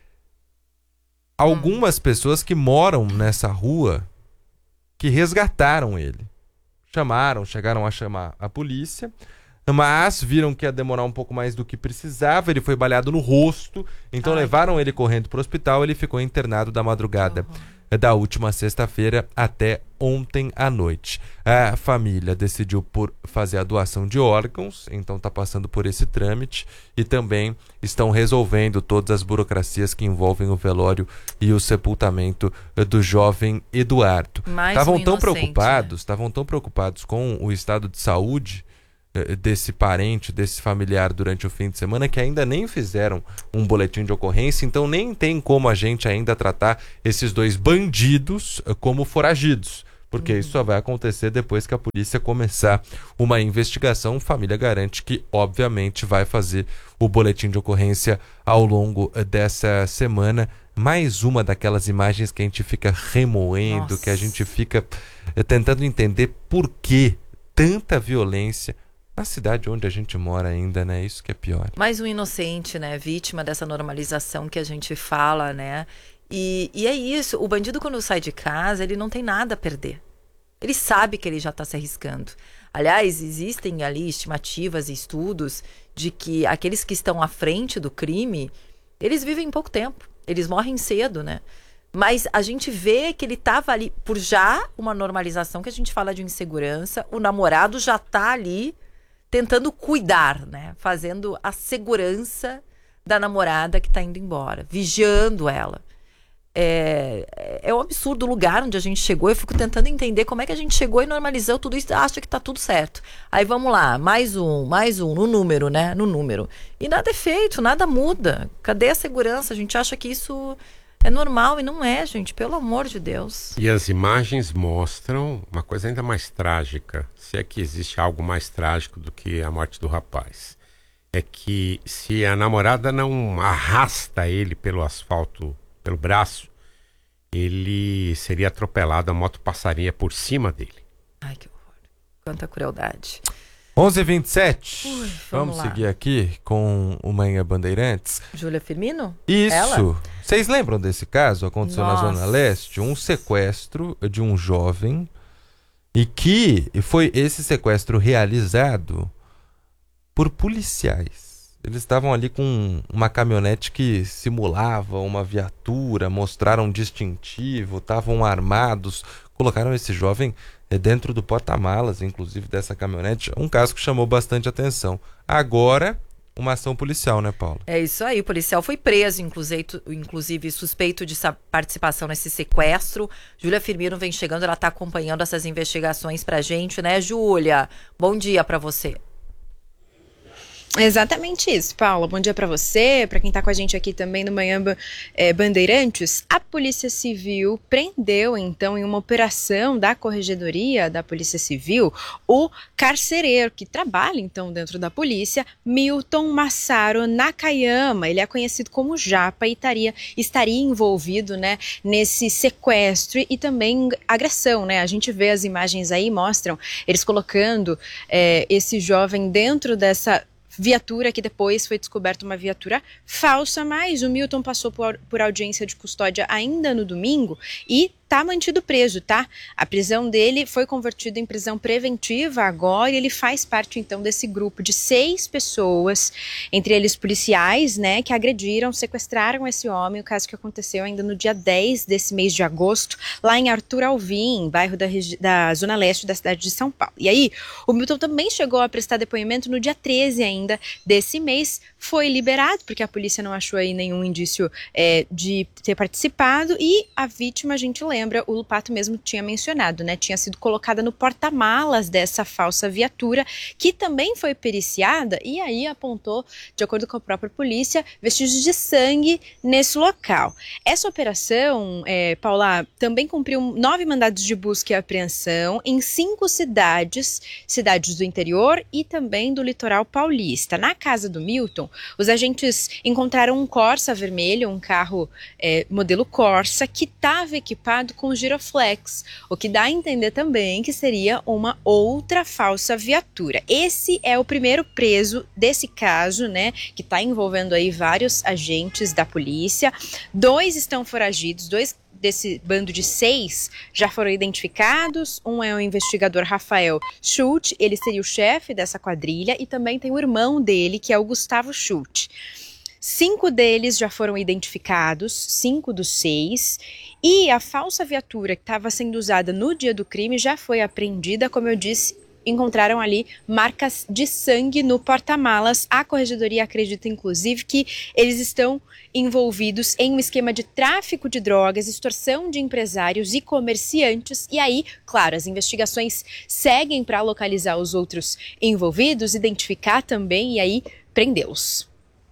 Algumas pessoas que moram nessa rua que resgataram ele. Chamaram, chegaram a chamar a polícia, mas viram que ia demorar um pouco mais do que precisava. Ele foi baleado no rosto, então Ai. levaram ele correndo para o hospital. Ele ficou internado da madrugada uhum. da última sexta-feira até ontem à noite. A família decidiu por fazer a doação de órgãos, então está passando por esse trâmite, e também estão resolvendo todas as burocracias que envolvem o velório e o sepultamento do jovem Eduardo. Estavam um tão preocupados, estavam né? tão preocupados com o estado de saúde desse parente, desse familiar durante o fim de semana, que ainda nem fizeram um boletim de ocorrência, então nem tem como a gente ainda tratar esses dois bandidos como foragidos, porque uhum. isso só vai acontecer depois que a polícia começar uma investigação. Família garante que obviamente vai fazer o boletim de ocorrência ao longo dessa semana. Mais uma daquelas imagens que a gente fica remoendo, Nossa. que a gente fica tentando entender por que tanta violência na cidade onde a gente mora ainda, né? Isso que é pior. Mais um inocente, né? Vítima dessa normalização que a gente fala, né? E, e é isso. O bandido, quando sai de casa, ele não tem nada a perder. Ele sabe que ele já está se arriscando. Aliás, existem ali estimativas e estudos de que aqueles que estão à frente do crime, eles vivem pouco tempo. Eles morrem cedo, né? Mas a gente vê que ele estava ali por já uma normalização que a gente fala de insegurança. O namorado já está ali tentando cuidar, né? Fazendo a segurança da namorada que está indo embora, vigiando ela. É, é um absurdo o lugar onde a gente chegou. Eu fico tentando entender como é que a gente chegou e normalizou tudo isso, acha que tá tudo certo. Aí vamos lá, mais um, mais um, no número, né? No número. E nada é feito, nada muda. Cadê a segurança? A gente acha que isso é normal e não é, gente, pelo amor de Deus. E as imagens mostram uma coisa ainda mais trágica, se é que existe algo mais trágico do que a morte do rapaz. É que se a namorada não arrasta ele pelo asfalto, pelo braço, ele seria atropelado, a moto passaria por cima dele. Ai, que horror. Quanta crueldade. onze e vinte e sete. Ui, vamos vamos seguir aqui com o Manhã Bandeirantes. Júlia Firmino? Isso. Vocês lembram desse caso? Aconteceu Nossa. na Zona Leste, um sequestro de um jovem, e que foi esse sequestro realizado por policiais. Eles estavam ali com uma caminhonete que simulava uma viatura, mostraram distintivo, estavam armados, colocaram esse jovem dentro do porta-malas, inclusive, dessa caminhonete. Um caso que chamou bastante atenção. Agora, uma ação policial, né, Paulo? É isso aí, o policial foi preso, inclusive, inclusive suspeito de participação nesse sequestro. Júlia Firmino vem chegando, ela está acompanhando essas investigações pra gente, né, Júlia? Bom dia para você. Exatamente isso, Paula. Bom dia para você, para quem está com a gente aqui também no Manhã é, Bandeirantes. A Polícia Civil prendeu, então, em uma operação da Corregedoria da Polícia Civil, o carcereiro que trabalha, então, dentro da polícia, Milton Massaro Nakayama. Ele é conhecido como Japa e estaria, estaria envolvido, né, nesse sequestro e também agressão, né? A gente vê as imagens aí, mostram eles colocando é, esse jovem dentro dessa viatura, que depois foi descoberta uma viatura falsa, mas o Milton passou por, por audiência de custódia ainda no domingo e tá mantido preso, tá? A prisão dele foi convertida em prisão preventiva agora e ele faz parte, então, desse grupo de seis pessoas, entre eles policiais, né, que agrediram, sequestraram esse homem, o caso que aconteceu ainda no dia dez desse mês de agosto, lá em Arthur Alvim, bairro da, da Zona Leste da cidade de São Paulo. E aí, o Milton também chegou a prestar depoimento no dia treze ainda desse mês, foi liberado, porque a polícia não achou aí nenhum indício é, de ter participado, e a vítima, a gente lembra, o Lupato mesmo tinha mencionado, né, tinha sido colocada no porta-malas dessa falsa viatura, que também foi periciada, e aí apontou, de acordo com a própria polícia, vestígios de sangue nesse local. Essa operação, é, Paula, também cumpriu nove mandados de busca e apreensão em cinco cidades, cidades do interior e também do litoral paulista. Na casa do Milton, os agentes encontraram um Corsa vermelho, um carro é, modelo Corsa, que estava equipado com giroflex, o que dá a entender também que seria uma outra falsa viatura. Esse é o primeiro preso desse caso, né, que está envolvendo aí vários agentes da polícia. Dois estão foragidos, dois desse bando de seis já foram identificados. Um é o investigador Rafael Schulte, ele seria o chefe dessa quadrilha, e também tem o irmão dele, que é o Gustavo Schulte. Cinco deles já foram identificados, cinco dos seis, e a falsa viatura que estava sendo usada no dia do crime já foi apreendida. Como eu disse, encontraram ali marcas de sangue no porta-malas. A corregedoria acredita, inclusive, que eles estão envolvidos em um esquema de tráfico de drogas, extorsão de empresários e comerciantes. E aí, claro, as investigações seguem para localizar os outros envolvidos, identificar também e aí prendê-los.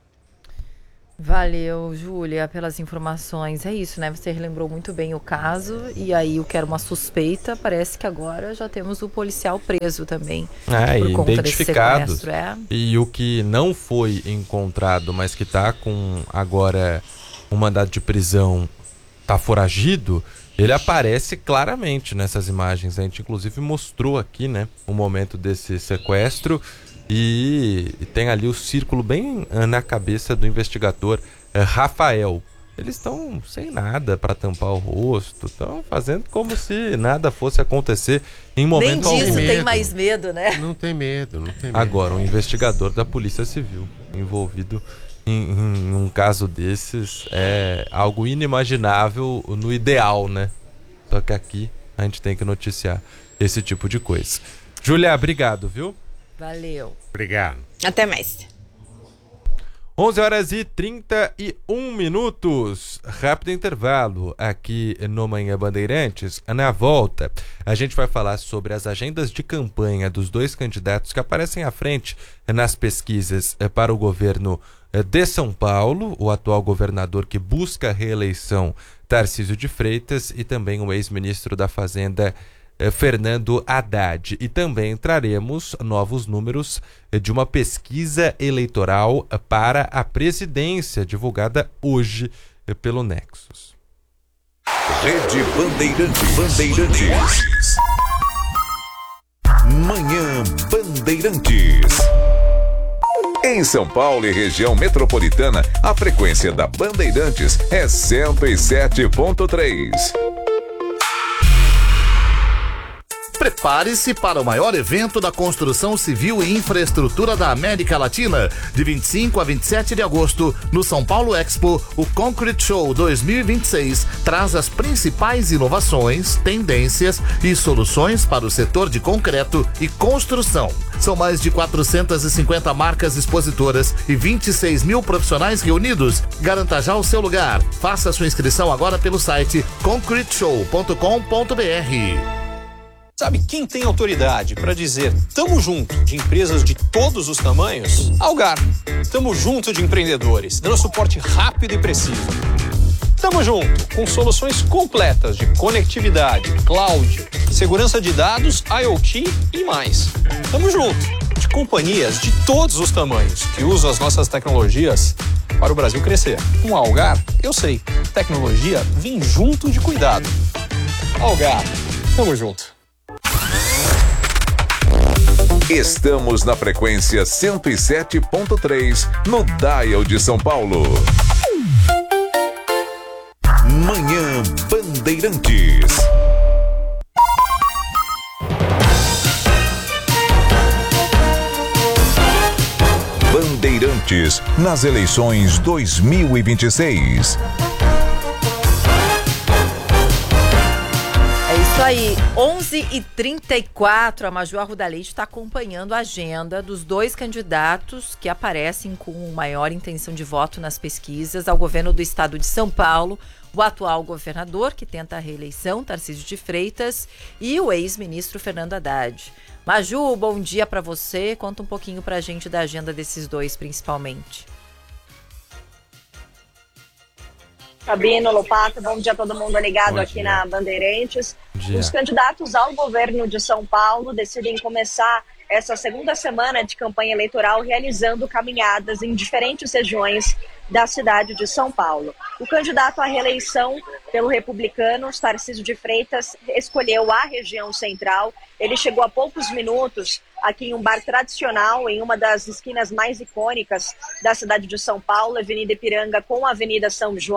Valeu, Júlia, pelas informações. É isso, né? Você relembrou muito bem o caso. E aí, o que era uma suspeita, parece que agora já temos o policial preso também. É, por conta identificado. Desse sequestro, é. E o que não foi encontrado, mas que está com agora um mandado de prisão, está foragido, ele aparece claramente nessas imagens. A gente, inclusive, mostrou aqui, né, o momento desse sequestro. E, e tem ali o círculo bem na cabeça do investigador eh, Rafael. Eles estão sem nada para tampar o rosto, estão fazendo como se nada fosse acontecer em momento algum. Nem disso tem mais medo, né? Não tem medo, não tem medo. Agora, um investigador da Polícia Civil envolvido em, em um caso desses é algo inimaginável no ideal, né? Só que aqui a gente tem que noticiar esse tipo de coisa. Júlia, obrigado, viu? Valeu. Obrigado. Até mais. onze horas e trinta e um minutos. Rápido intervalo aqui no Manhã Bandeirantes. Na volta, a gente vai falar sobre as agendas de campanha dos dois candidatos que aparecem à frente nas pesquisas para o governo de São Paulo, o atual governador que busca a reeleição, Tarcísio de Freitas, e também o ex-ministro da Fazenda, Fernando Haddad. E também traremos novos números de uma pesquisa eleitoral para a presidência, divulgada hoje pelo Nexus. Rede Bandeirantes. Bandeirantes. Manhã Bandeirantes. Em São Paulo e região metropolitana, a frequência da Bandeirantes é cento e sete ponto três. Prepare-se para o maior evento da construção civil e infraestrutura da América Latina. De vinte e cinco a vinte e sete de agosto, no São Paulo Expo, o Concrete Show dois mil e vinte e seis traz as principais inovações, tendências e soluções para o setor de concreto e construção. São mais de quatrocentas e cinquenta marcas expositoras e vinte e seis mil profissionais reunidos. Garanta já o seu lugar. Faça sua inscrição agora pelo site concrete show ponto com ponto b r. Sabe quem tem autoridade para dizer tamo junto de empresas de todos os tamanhos? Algar. Tamo junto de empreendedores, dando suporte rápido e preciso. Tamo junto com soluções completas de conectividade, cloud, segurança de dados, IoT e mais. Tamo junto de companhias de todos os tamanhos que usam as nossas tecnologias para o Brasil crescer. Com a Algar, eu sei, tecnologia vem junto de cuidado. Algar, tamo junto. Estamos na frequência cento e sete ponto três no Dial de São Paulo. Manhã Bandeirantes. Bandeirantes nas eleições dois mil e vinte e seis. Isso aí, onze e trinta e quatro, a Maju Arruda Leite está acompanhando a agenda dos dois candidatos que aparecem com maior intenção de voto nas pesquisas ao governo do estado de São Paulo, o atual governador que tenta a reeleição, Tarcísio de Freitas, e o ex-ministro Fernando Haddad. Maju, bom dia para você, conta um pouquinho para a gente da agenda desses dois principalmente. Sabino, Lopato, bom dia a todo mundo ligado bom aqui dia. Na Bandeirantes. Dia. Os candidatos ao governo de São Paulo decidem começar essa segunda semana de campanha eleitoral realizando caminhadas em diferentes regiões da cidade de São Paulo. O candidato à reeleição pelo Republicanos, Tarcísio de Freitas, escolheu a região central. Ele chegou há poucos minutos aqui em um bar tradicional, em uma das esquinas mais icônicas da cidade de São Paulo, Avenida Ipiranga com a Avenida São João.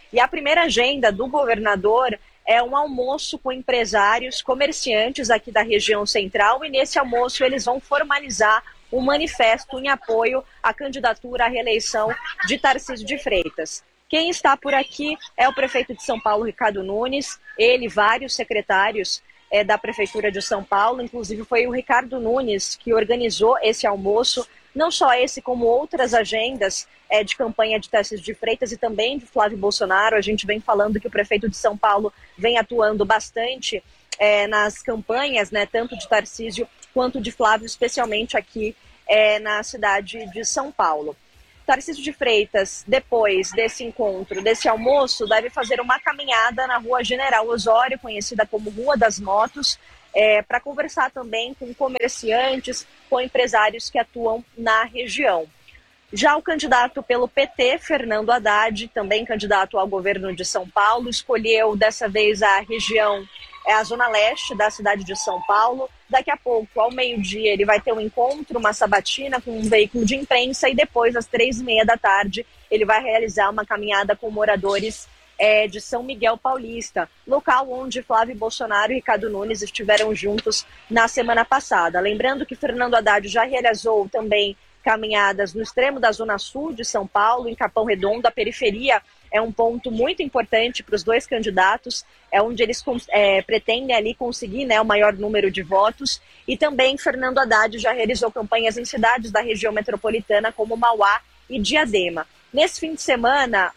E a primeira agenda do governador é um almoço com empresários, comerciantes aqui da região central, e nesse almoço eles vão formalizar um manifesto em apoio à candidatura à reeleição de Tarcísio de Freitas. Quem está por aqui é o prefeito de São Paulo, Ricardo Nunes, ele e vários secretários é, da Prefeitura de São Paulo, inclusive foi o Ricardo Nunes que organizou esse almoço, não só esse, como outras agendas é, de campanha de Tarcísio de Freitas e também de Flávio Bolsonaro. A gente vem falando que o prefeito de São Paulo vem atuando bastante é, nas campanhas, né, tanto de Tarcísio quanto de Flávio, especialmente aqui é, na cidade de São Paulo. Tarcísio de Freitas, depois desse encontro, desse almoço, deve fazer uma caminhada na Rua General Osório, conhecida como Rua das Motos, é, para conversar também com comerciantes, com empresários que atuam na região. Já o candidato pelo P T, Fernando Haddad, também candidato ao governo de São Paulo, escolheu dessa vez a região, é a zona leste da cidade de São Paulo. Daqui a pouco, ao meio-dia, ele vai ter um encontro, uma sabatina com um veículo de imprensa, e depois, às três e meia da tarde, ele vai realizar uma caminhada com moradores é, de São Miguel Paulista, local onde Flávio Bolsonaro e Ricardo Nunes estiveram juntos na semana passada. Lembrando que Fernando Haddad já realizou também caminhadas no extremo da zona sul de São Paulo, em Capão Redondo. A periferia é um ponto muito importante para os dois candidatos, é onde eles é, pretendem ali conseguir, né, o maior número de votos. E também Fernando Haddad já realizou campanhas em cidades da região metropolitana, como Mauá e Diadema. Nesse fim de semana,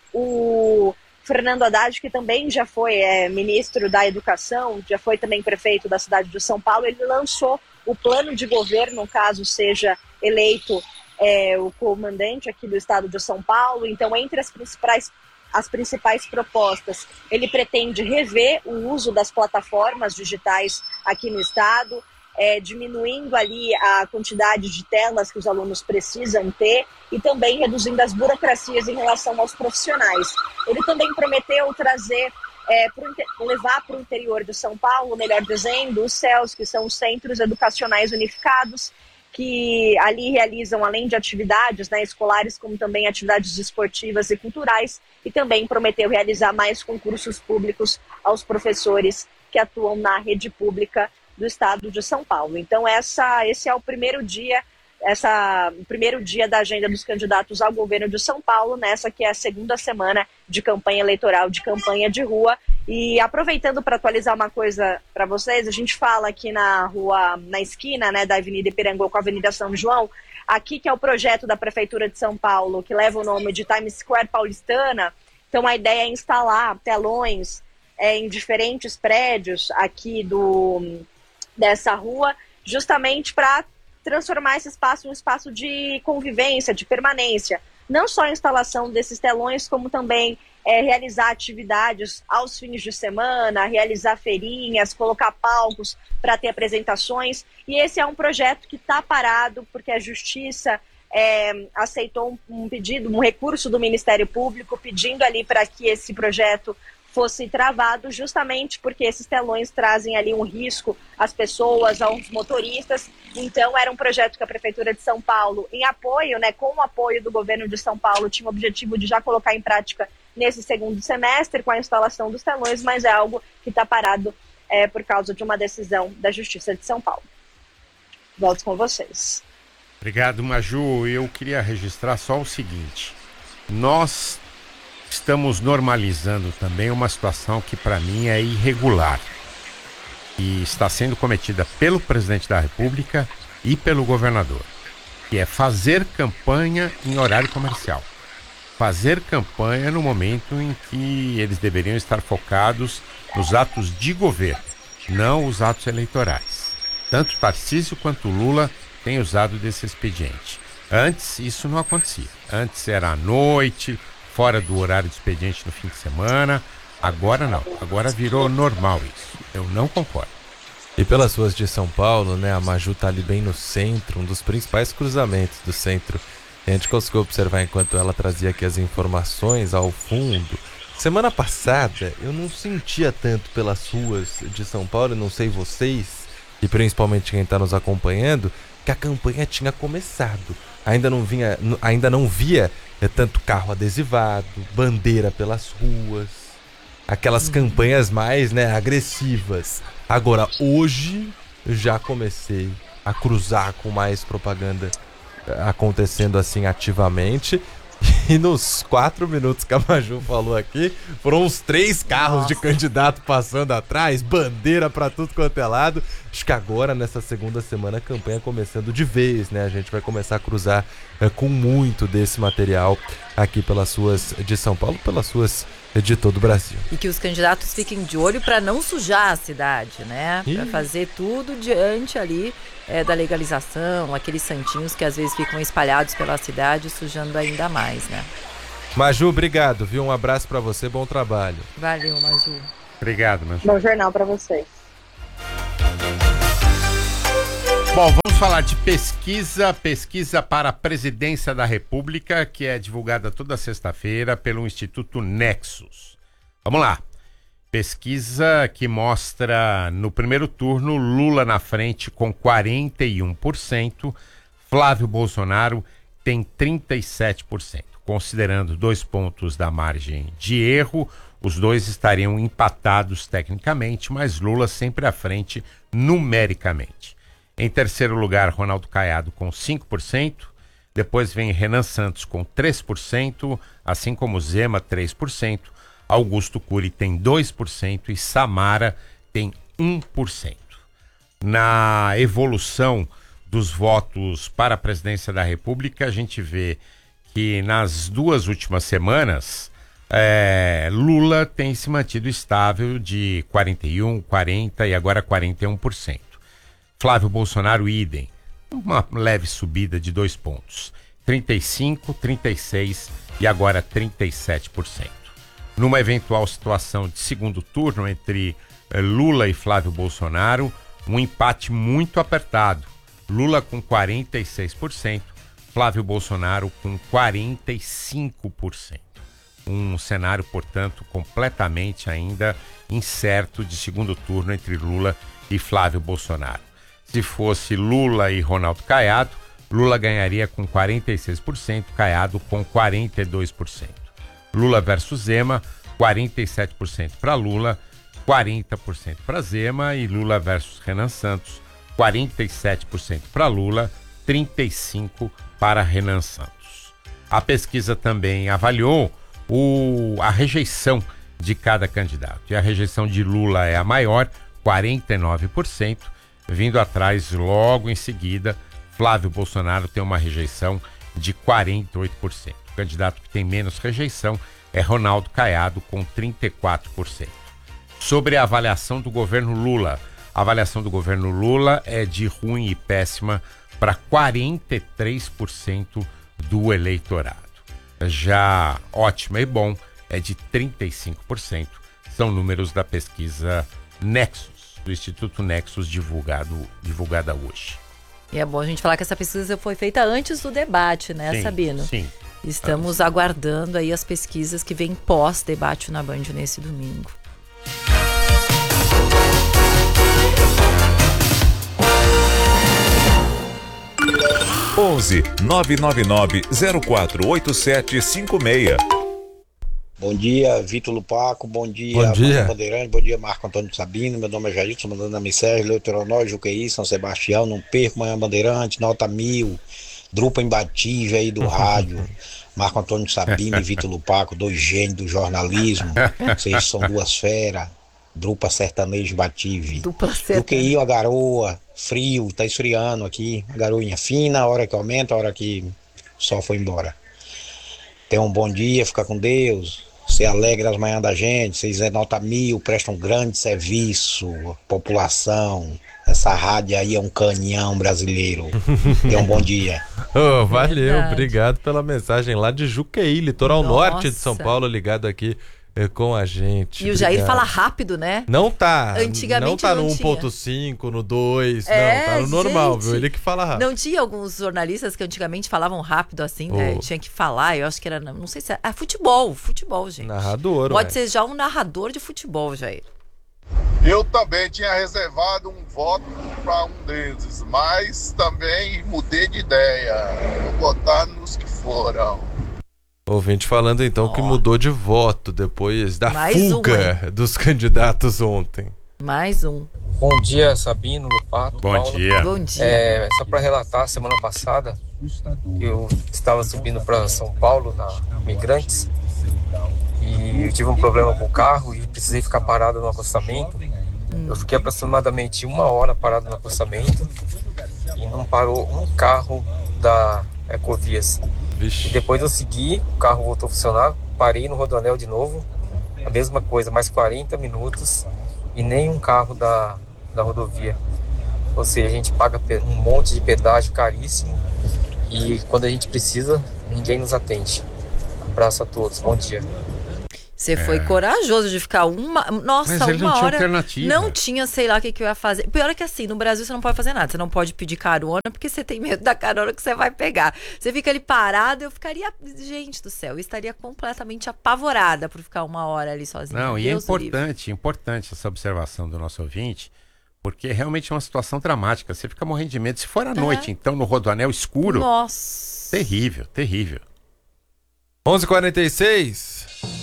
o Fernando Haddad, que também já foi é, ministro da Educação, já foi também prefeito da cidade de São Paulo, ele lançou o plano de governo, caso seja eleito é, o comandante aqui do estado de São Paulo. Então, entre as principais, as principais propostas, ele pretende rever o uso das plataformas digitais aqui no estado, é, diminuindo ali a quantidade de telas que os alunos precisam ter e também reduzindo as burocracias em relação aos profissionais. Ele também prometeu trazer, é, pro, levar para o interior de São Paulo, melhor dizendo, os C E Ls, que são os Centros Educacionais Unificados, que ali realizam, além de atividades, né, escolares, como também atividades esportivas e culturais, e também prometeu realizar mais concursos públicos aos professores que atuam na rede pública do estado de São Paulo. Então, essa, esse é o primeiro dia, essa, o primeiro dia da agenda dos candidatos ao governo de São Paulo, nessa que é a segunda semana de campanha eleitoral, de campanha de rua. E aproveitando para atualizar uma coisa para vocês, a gente fala aqui na rua, na esquina, né, da Avenida Ipirangô com a Avenida São João, aqui que é o projeto da Prefeitura de São Paulo, que leva o nome de Times Square Paulistana. Então a ideia é instalar telões é, em diferentes prédios aqui do, dessa rua, justamente para transformar esse espaço em um espaço de convivência, de permanência. Não só a instalação desses telões, como também é, realizar atividades aos fins de semana, realizar feirinhas, colocar palcos para ter apresentações. E esse é um projeto que está parado porque a Justiça é, aceitou um, um pedido, um recurso do Ministério Público pedindo ali para que esse projeto fosse travado, justamente porque esses telões trazem ali um risco às pessoas, aos motoristas. Então era um projeto que a Prefeitura de São Paulo, em apoio, né, com o apoio do governo de São Paulo, tinha o objetivo de já colocar em prática nesse segundo semestre com a instalação dos telões, mas é algo que está parado é, por causa de uma decisão da Justiça de São Paulo. Volto com vocês. Obrigado, Maju. Eu queria registrar só o seguinte: nós estamos normalizando também uma situação que para mim é irregular e está sendo cometida pelo presidente da República e pelo governador, que é fazer campanha em horário comercial. Fazer campanha no momento em que eles deveriam estar focados nos atos de governo, não os atos eleitorais. Tanto Tarcísio quanto Lula têm usado desse expediente. Antes isso não acontecia. Antes era à noite, fora do horário de expediente no fim de semana. Agora não, agora virou normal isso. Eu não concordo. E pelas ruas de São Paulo, né, a Maju tá ali bem no centro, um dos principais cruzamentos do centro. A gente conseguiu observar enquanto ela trazia aqui as informações ao fundo. Semana passada eu não sentia tanto pelas ruas de São Paulo, não sei vocês, e principalmente quem está nos acompanhando, que a campanha tinha começado. Ainda não, vinha, ainda não via é, tanto carro adesivado, bandeira pelas ruas, aquelas uhum. campanhas mais, né, agressivas. Agora, hoje, já comecei a cruzar com mais propaganda acontecendo assim ativamente. E nos quatro minutos que a Maju falou aqui, foram uns três carros Nossa. de candidato passando atrás, bandeira pra tudo quanto é lado. Acho que agora, nessa segunda semana, a campanha começando de vez, né? A gente vai começar a cruzar é, com muito desse material aqui pelas ruas de São Paulo, pelas ruas de todo o Brasil. E que os candidatos fiquem de olho para não sujar a cidade, né? Para fazer tudo diante ali é, da legalização, aqueles santinhos que às vezes ficam espalhados pela cidade, sujando ainda mais, né? Maju, obrigado, viu? Um abraço para você, bom trabalho. Valeu, Maju. Obrigado, Maju. Bom jornal para vocês. Bom, vamos falar de pesquisa, pesquisa para a Presidência da República, que é divulgada toda sexta-feira pelo Instituto Nexus. Vamos lá. Pesquisa que mostra no primeiro turno Lula na frente com quarenta e um por cento, Flávio Bolsonaro tem trinta e sete por cento. Considerando dois pontos da margem de erro, os dois estariam empatados tecnicamente, mas Lula sempre à frente numericamente. Em terceiro lugar, Ronaldo Caiado com cinco por cento. Depois vem Renan Santos com três por cento, assim como Zema, três por cento. Augusto Cury tem dois por cento e Samara tem um por cento. Na evolução dos votos para a presidência da República, a gente vê que nas duas últimas semanas, é, Lula tem se mantido estável de quarenta e um, quarenta e agora quarenta e um por cento. Flávio Bolsonaro, idem, uma leve subida de dois pontos, trinta e cinco, trinta e seis e agora trinta e sete por cento. Numa eventual situação de segundo turno entre eh, Lula e Flávio Bolsonaro, um empate muito apertado. Lula com quarenta e seis por cento, Flávio Bolsonaro com quarenta e cinco por cento. Um cenário, portanto, completamente ainda incerto de segundo turno entre Lula e Flávio Bolsonaro. Se fosse Lula e Ronaldo Caiado, Lula ganharia com quarenta e seis por cento, Caiado com quarenta e dois por cento. Lula versus Zema, quarenta e sete por cento para Lula, quarenta por cento para Zema, e Lula versus Renan Santos, quarenta e sete por cento para Lula, trinta e cinco por cento para Renan Santos. A pesquisa também avaliou o, a rejeição de cada candidato. E a rejeição de Lula é a maior, quarenta e nove por cento. Vindo atrás, logo em seguida, Flávio Bolsonaro tem uma rejeição de quarenta e oito por cento. O candidato que tem menos rejeição é Ronaldo Caiado, com trinta e quatro por cento. Sobre a avaliação do governo Lula, a avaliação do governo Lula é de ruim e péssima para quarenta e três por cento do eleitorado. Já ótima e bom é de trinta e cinco por cento. São números da pesquisa Nexus, do Instituto Nexus, divulgado, divulgada hoje. E é bom a gente falar que essa pesquisa foi feita antes do debate, né, sim, Sabino? Sim. Estamos ah, aguardando aí as pesquisas que vêm pós-debate na Band nesse domingo. onze nove nove nove zero quatro oito sete cinco seis. Bom dia, Vitor Lupaco, bom dia, bom dia. Bandeirante, bom dia, Marco Antônio Sabino, meu nome é Jair, estou mandando a mensagem, Leuteronói, Juqueí, São Sebastião, não perco, Manhã Bandeirante, nota mil, drupa imbatível aí do rádio, Marco Antônio Sabino e Vitor Lupaco, dois gênios do jornalismo, vocês são duas feras, drupa sertanejo bative, Juqueí, a garoa, frio, tá esfriando aqui, a garoinha fina, a hora que aumenta, a hora que o sol foi embora. Tenham um bom dia, fica com Deus. Você alegra as manhãs da gente, vocês é nota mil, prestam um grande serviço, população, essa rádio aí é um canhão brasileiro. Tenham um bom dia. Oh, valeu, verdade. Obrigado pela mensagem lá de Juqueí, litoral Nossa. norte de São Paulo, ligado aqui é, com a gente. E o Jair fala rápido, né? Não tá. Antigamente não tá não no tinha. um ponto cinco, no dois, é, não, tá no normal, gente, viu? Ele que fala rápido. Não tinha alguns jornalistas que antigamente falavam rápido assim, oh. né? Tinha que falar, eu acho que era, não sei se era, ah, futebol, futebol, gente. Narrador, Pode ué. ser já um narrador de futebol, Jair. Eu também tinha reservado um voto para um deles, mas também mudei de ideia. Vou votar nos que foram. Ouvinte falando então oh. que mudou de voto depois da Mais fuga um, dos candidatos ontem. Mais um. Bom dia, Sabino, Lupato, Bom Paula. dia. Bom dia. É, só para relatar, semana passada eu estava subindo para São Paulo na Imigrantes e eu tive um problema com o carro e precisei ficar parado no acostamento. Eu fiquei aproximadamente uma hora parado no acostamento e não parou um carro da Ecovias. Vixe. E depois eu segui, o carro voltou a funcionar, parei no Rodoanel de novo, a mesma coisa, mais quarenta minutos e nenhum carro da, da rodovia. Ou seja, a gente paga um monte de pedágio caríssimo e quando a gente precisa, ninguém nos atende. Abraço a todos, bom dia. Você foi é. corajoso de ficar uma... Nossa, Mas ele uma não tinha hora... alternativa. Não tinha, sei lá, o que, que eu ia fazer. Pior é que assim, no Brasil você não pode fazer nada. Você não pode pedir carona, porque você tem medo da carona que você vai pegar. Você fica ali parado, eu ficaria... Gente do céu, eu estaria completamente apavorada por ficar uma hora ali sozinha. Não, e Deus é importante, importante essa observação do nosso ouvinte, porque realmente é uma situação dramática. Você fica morrendo de medo. Se for à é. noite, então, no Rodoanel escuro... Nossa! Terrível, terrível. onze e quarenta e seis...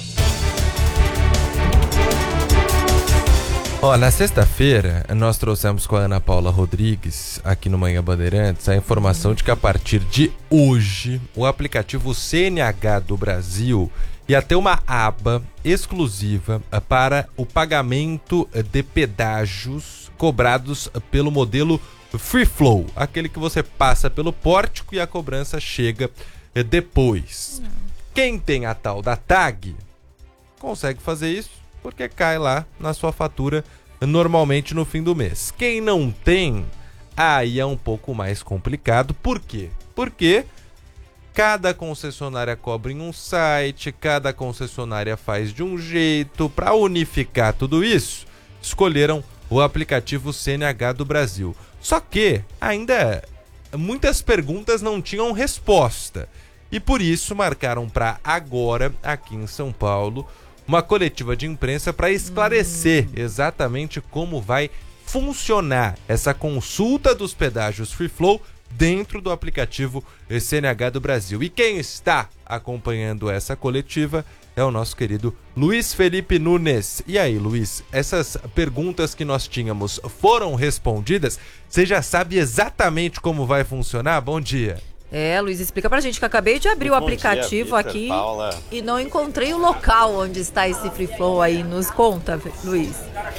Ó, na sexta-feira, nós trouxemos com a Ana Paula Rodrigues, aqui no Manhã Bandeirantes, a informação de que a partir de hoje, o aplicativo C N H do Brasil ia ter uma aba exclusiva para o pagamento de pedágios cobrados pelo modelo Free Flow, aquele que você passa pelo pórtico e a cobrança chega depois. Quem tem a tal da tag consegue fazer isso, porque cai lá na sua fatura normalmente no fim do mês. Quem não tem, aí é um pouco mais complicado. Por quê? Porque cada concessionária cobra em um site, cada concessionária faz de um jeito. Para unificar tudo isso, escolheram o aplicativo C N H do Brasil. Só que ainda muitas perguntas não tinham resposta. E por isso marcaram para agora, aqui em São Paulo, uma coletiva de imprensa para esclarecer hum. exatamente como vai funcionar essa consulta dos pedágios Free Flow dentro do aplicativo C N H do Brasil. E quem está acompanhando essa coletiva é o nosso querido Luiz Felipe Nunes. E aí, Luiz, essas perguntas que nós tínhamos foram respondidas? Você já sabe exatamente como vai funcionar? Bom dia. É, Luiz, explica pra gente que eu acabei de abrir Bom o aplicativo dia, Victor, aqui Paula. E não encontrei o local onde está esse Free Flow aí. Nos conta, Luiz.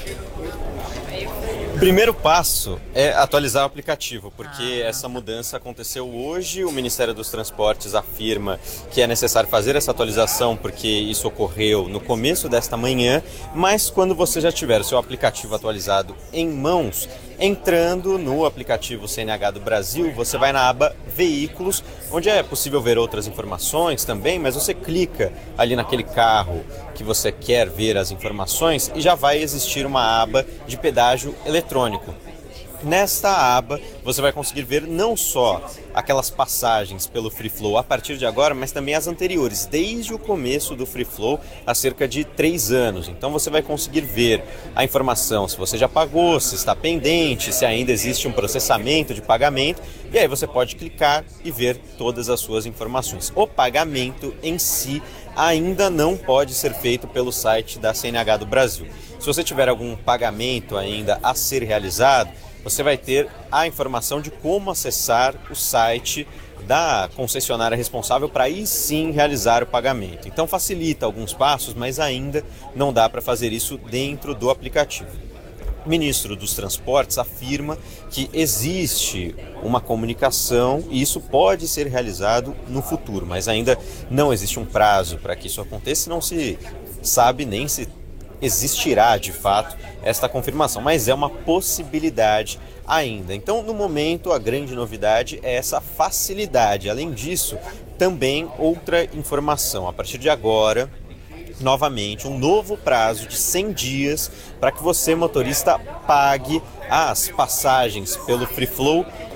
Primeiro passo é atualizar o aplicativo, porque ah. essa mudança aconteceu hoje. O Ministério dos Transportes afirma que é necessário fazer essa atualização porque isso ocorreu no começo desta manhã, mas quando você já tiver o seu aplicativo atualizado em mãos, entrando no aplicativo C N H do Brasil, você vai na aba Veículos, onde é possível ver outras informações também, mas você clica ali naquele carro que você quer ver as informações e já vai existir uma aba de pedágio eletrônico. Nesta aba, você vai conseguir ver não só aquelas passagens pelo Free Flow a partir de agora, mas também as anteriores, desde o começo do Free Flow, há cerca de três anos. Então você vai conseguir ver a informação, se você já pagou, se está pendente, se ainda existe um processamento de pagamento, e aí você pode clicar e ver todas as suas informações. O pagamento em si ainda não pode ser feito pelo site da C N H do Brasil. Se você tiver algum pagamento ainda a ser realizado, você vai ter a informação de como acessar o site da concessionária responsável para aí sim realizar o pagamento. Então facilita alguns passos, mas ainda não dá para fazer isso dentro do aplicativo. O ministro dos Transportes afirma que existe uma comunicação e isso pode ser realizado no futuro, mas ainda não existe um prazo para que isso aconteça, não se sabe nem se existirá de fato esta confirmação, mas é uma possibilidade ainda. Então, no momento, a grande novidade é essa facilidade. Além disso, também outra informação. A partir de agora, novamente, um novo prazo de cem dias para que você, motorista, pague as passagens pelo Free Flow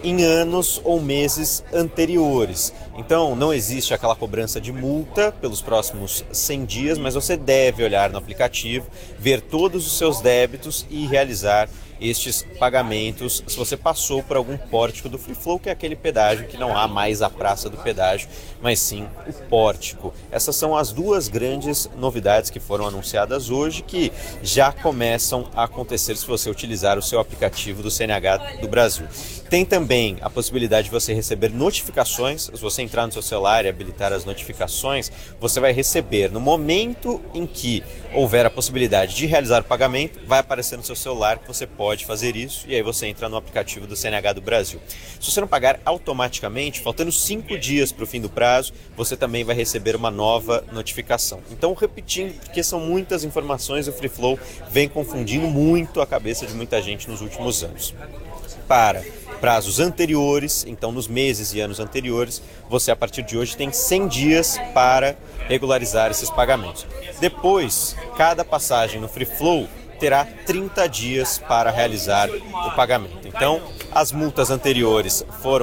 em anos ou meses anteriores. Então, não existe aquela cobrança de multa pelos próximos cem dias, mas você deve olhar no aplicativo, ver todos os seus débitos e realizar estes pagamentos se você passou por algum pórtico do Free Flow, que é aquele pedágio que não há mais a praça do pedágio, mas sim o pórtico. Essas são as duas grandes novidades que foram anunciadas hoje, que já começam a acontecer se você utilizar o seu aplicativo do C N H do Brasil. Tem também a possibilidade de você receber notificações. Se você entrar no seu celular e habilitar as notificações, você vai receber no momento em que houver a possibilidade de realizar o pagamento, vai aparecer no seu celular que você pode fazer isso, e aí você entra no aplicativo do C N H do Brasil. Se você não pagar automaticamente, faltando cinco dias para o fim do prazo, você também vai receber uma nova notificação. Então, repetindo, porque são muitas informações, o Free Flow vem confundindo muito a cabeça de muita gente nos últimos anos. Para prazos anteriores, então nos meses e anos anteriores, você a partir de hoje tem cem dias para regularizar esses pagamentos. Depois, cada passagem no Free Flow terá trinta dias para realizar o pagamento. Então, as multas anteriores foram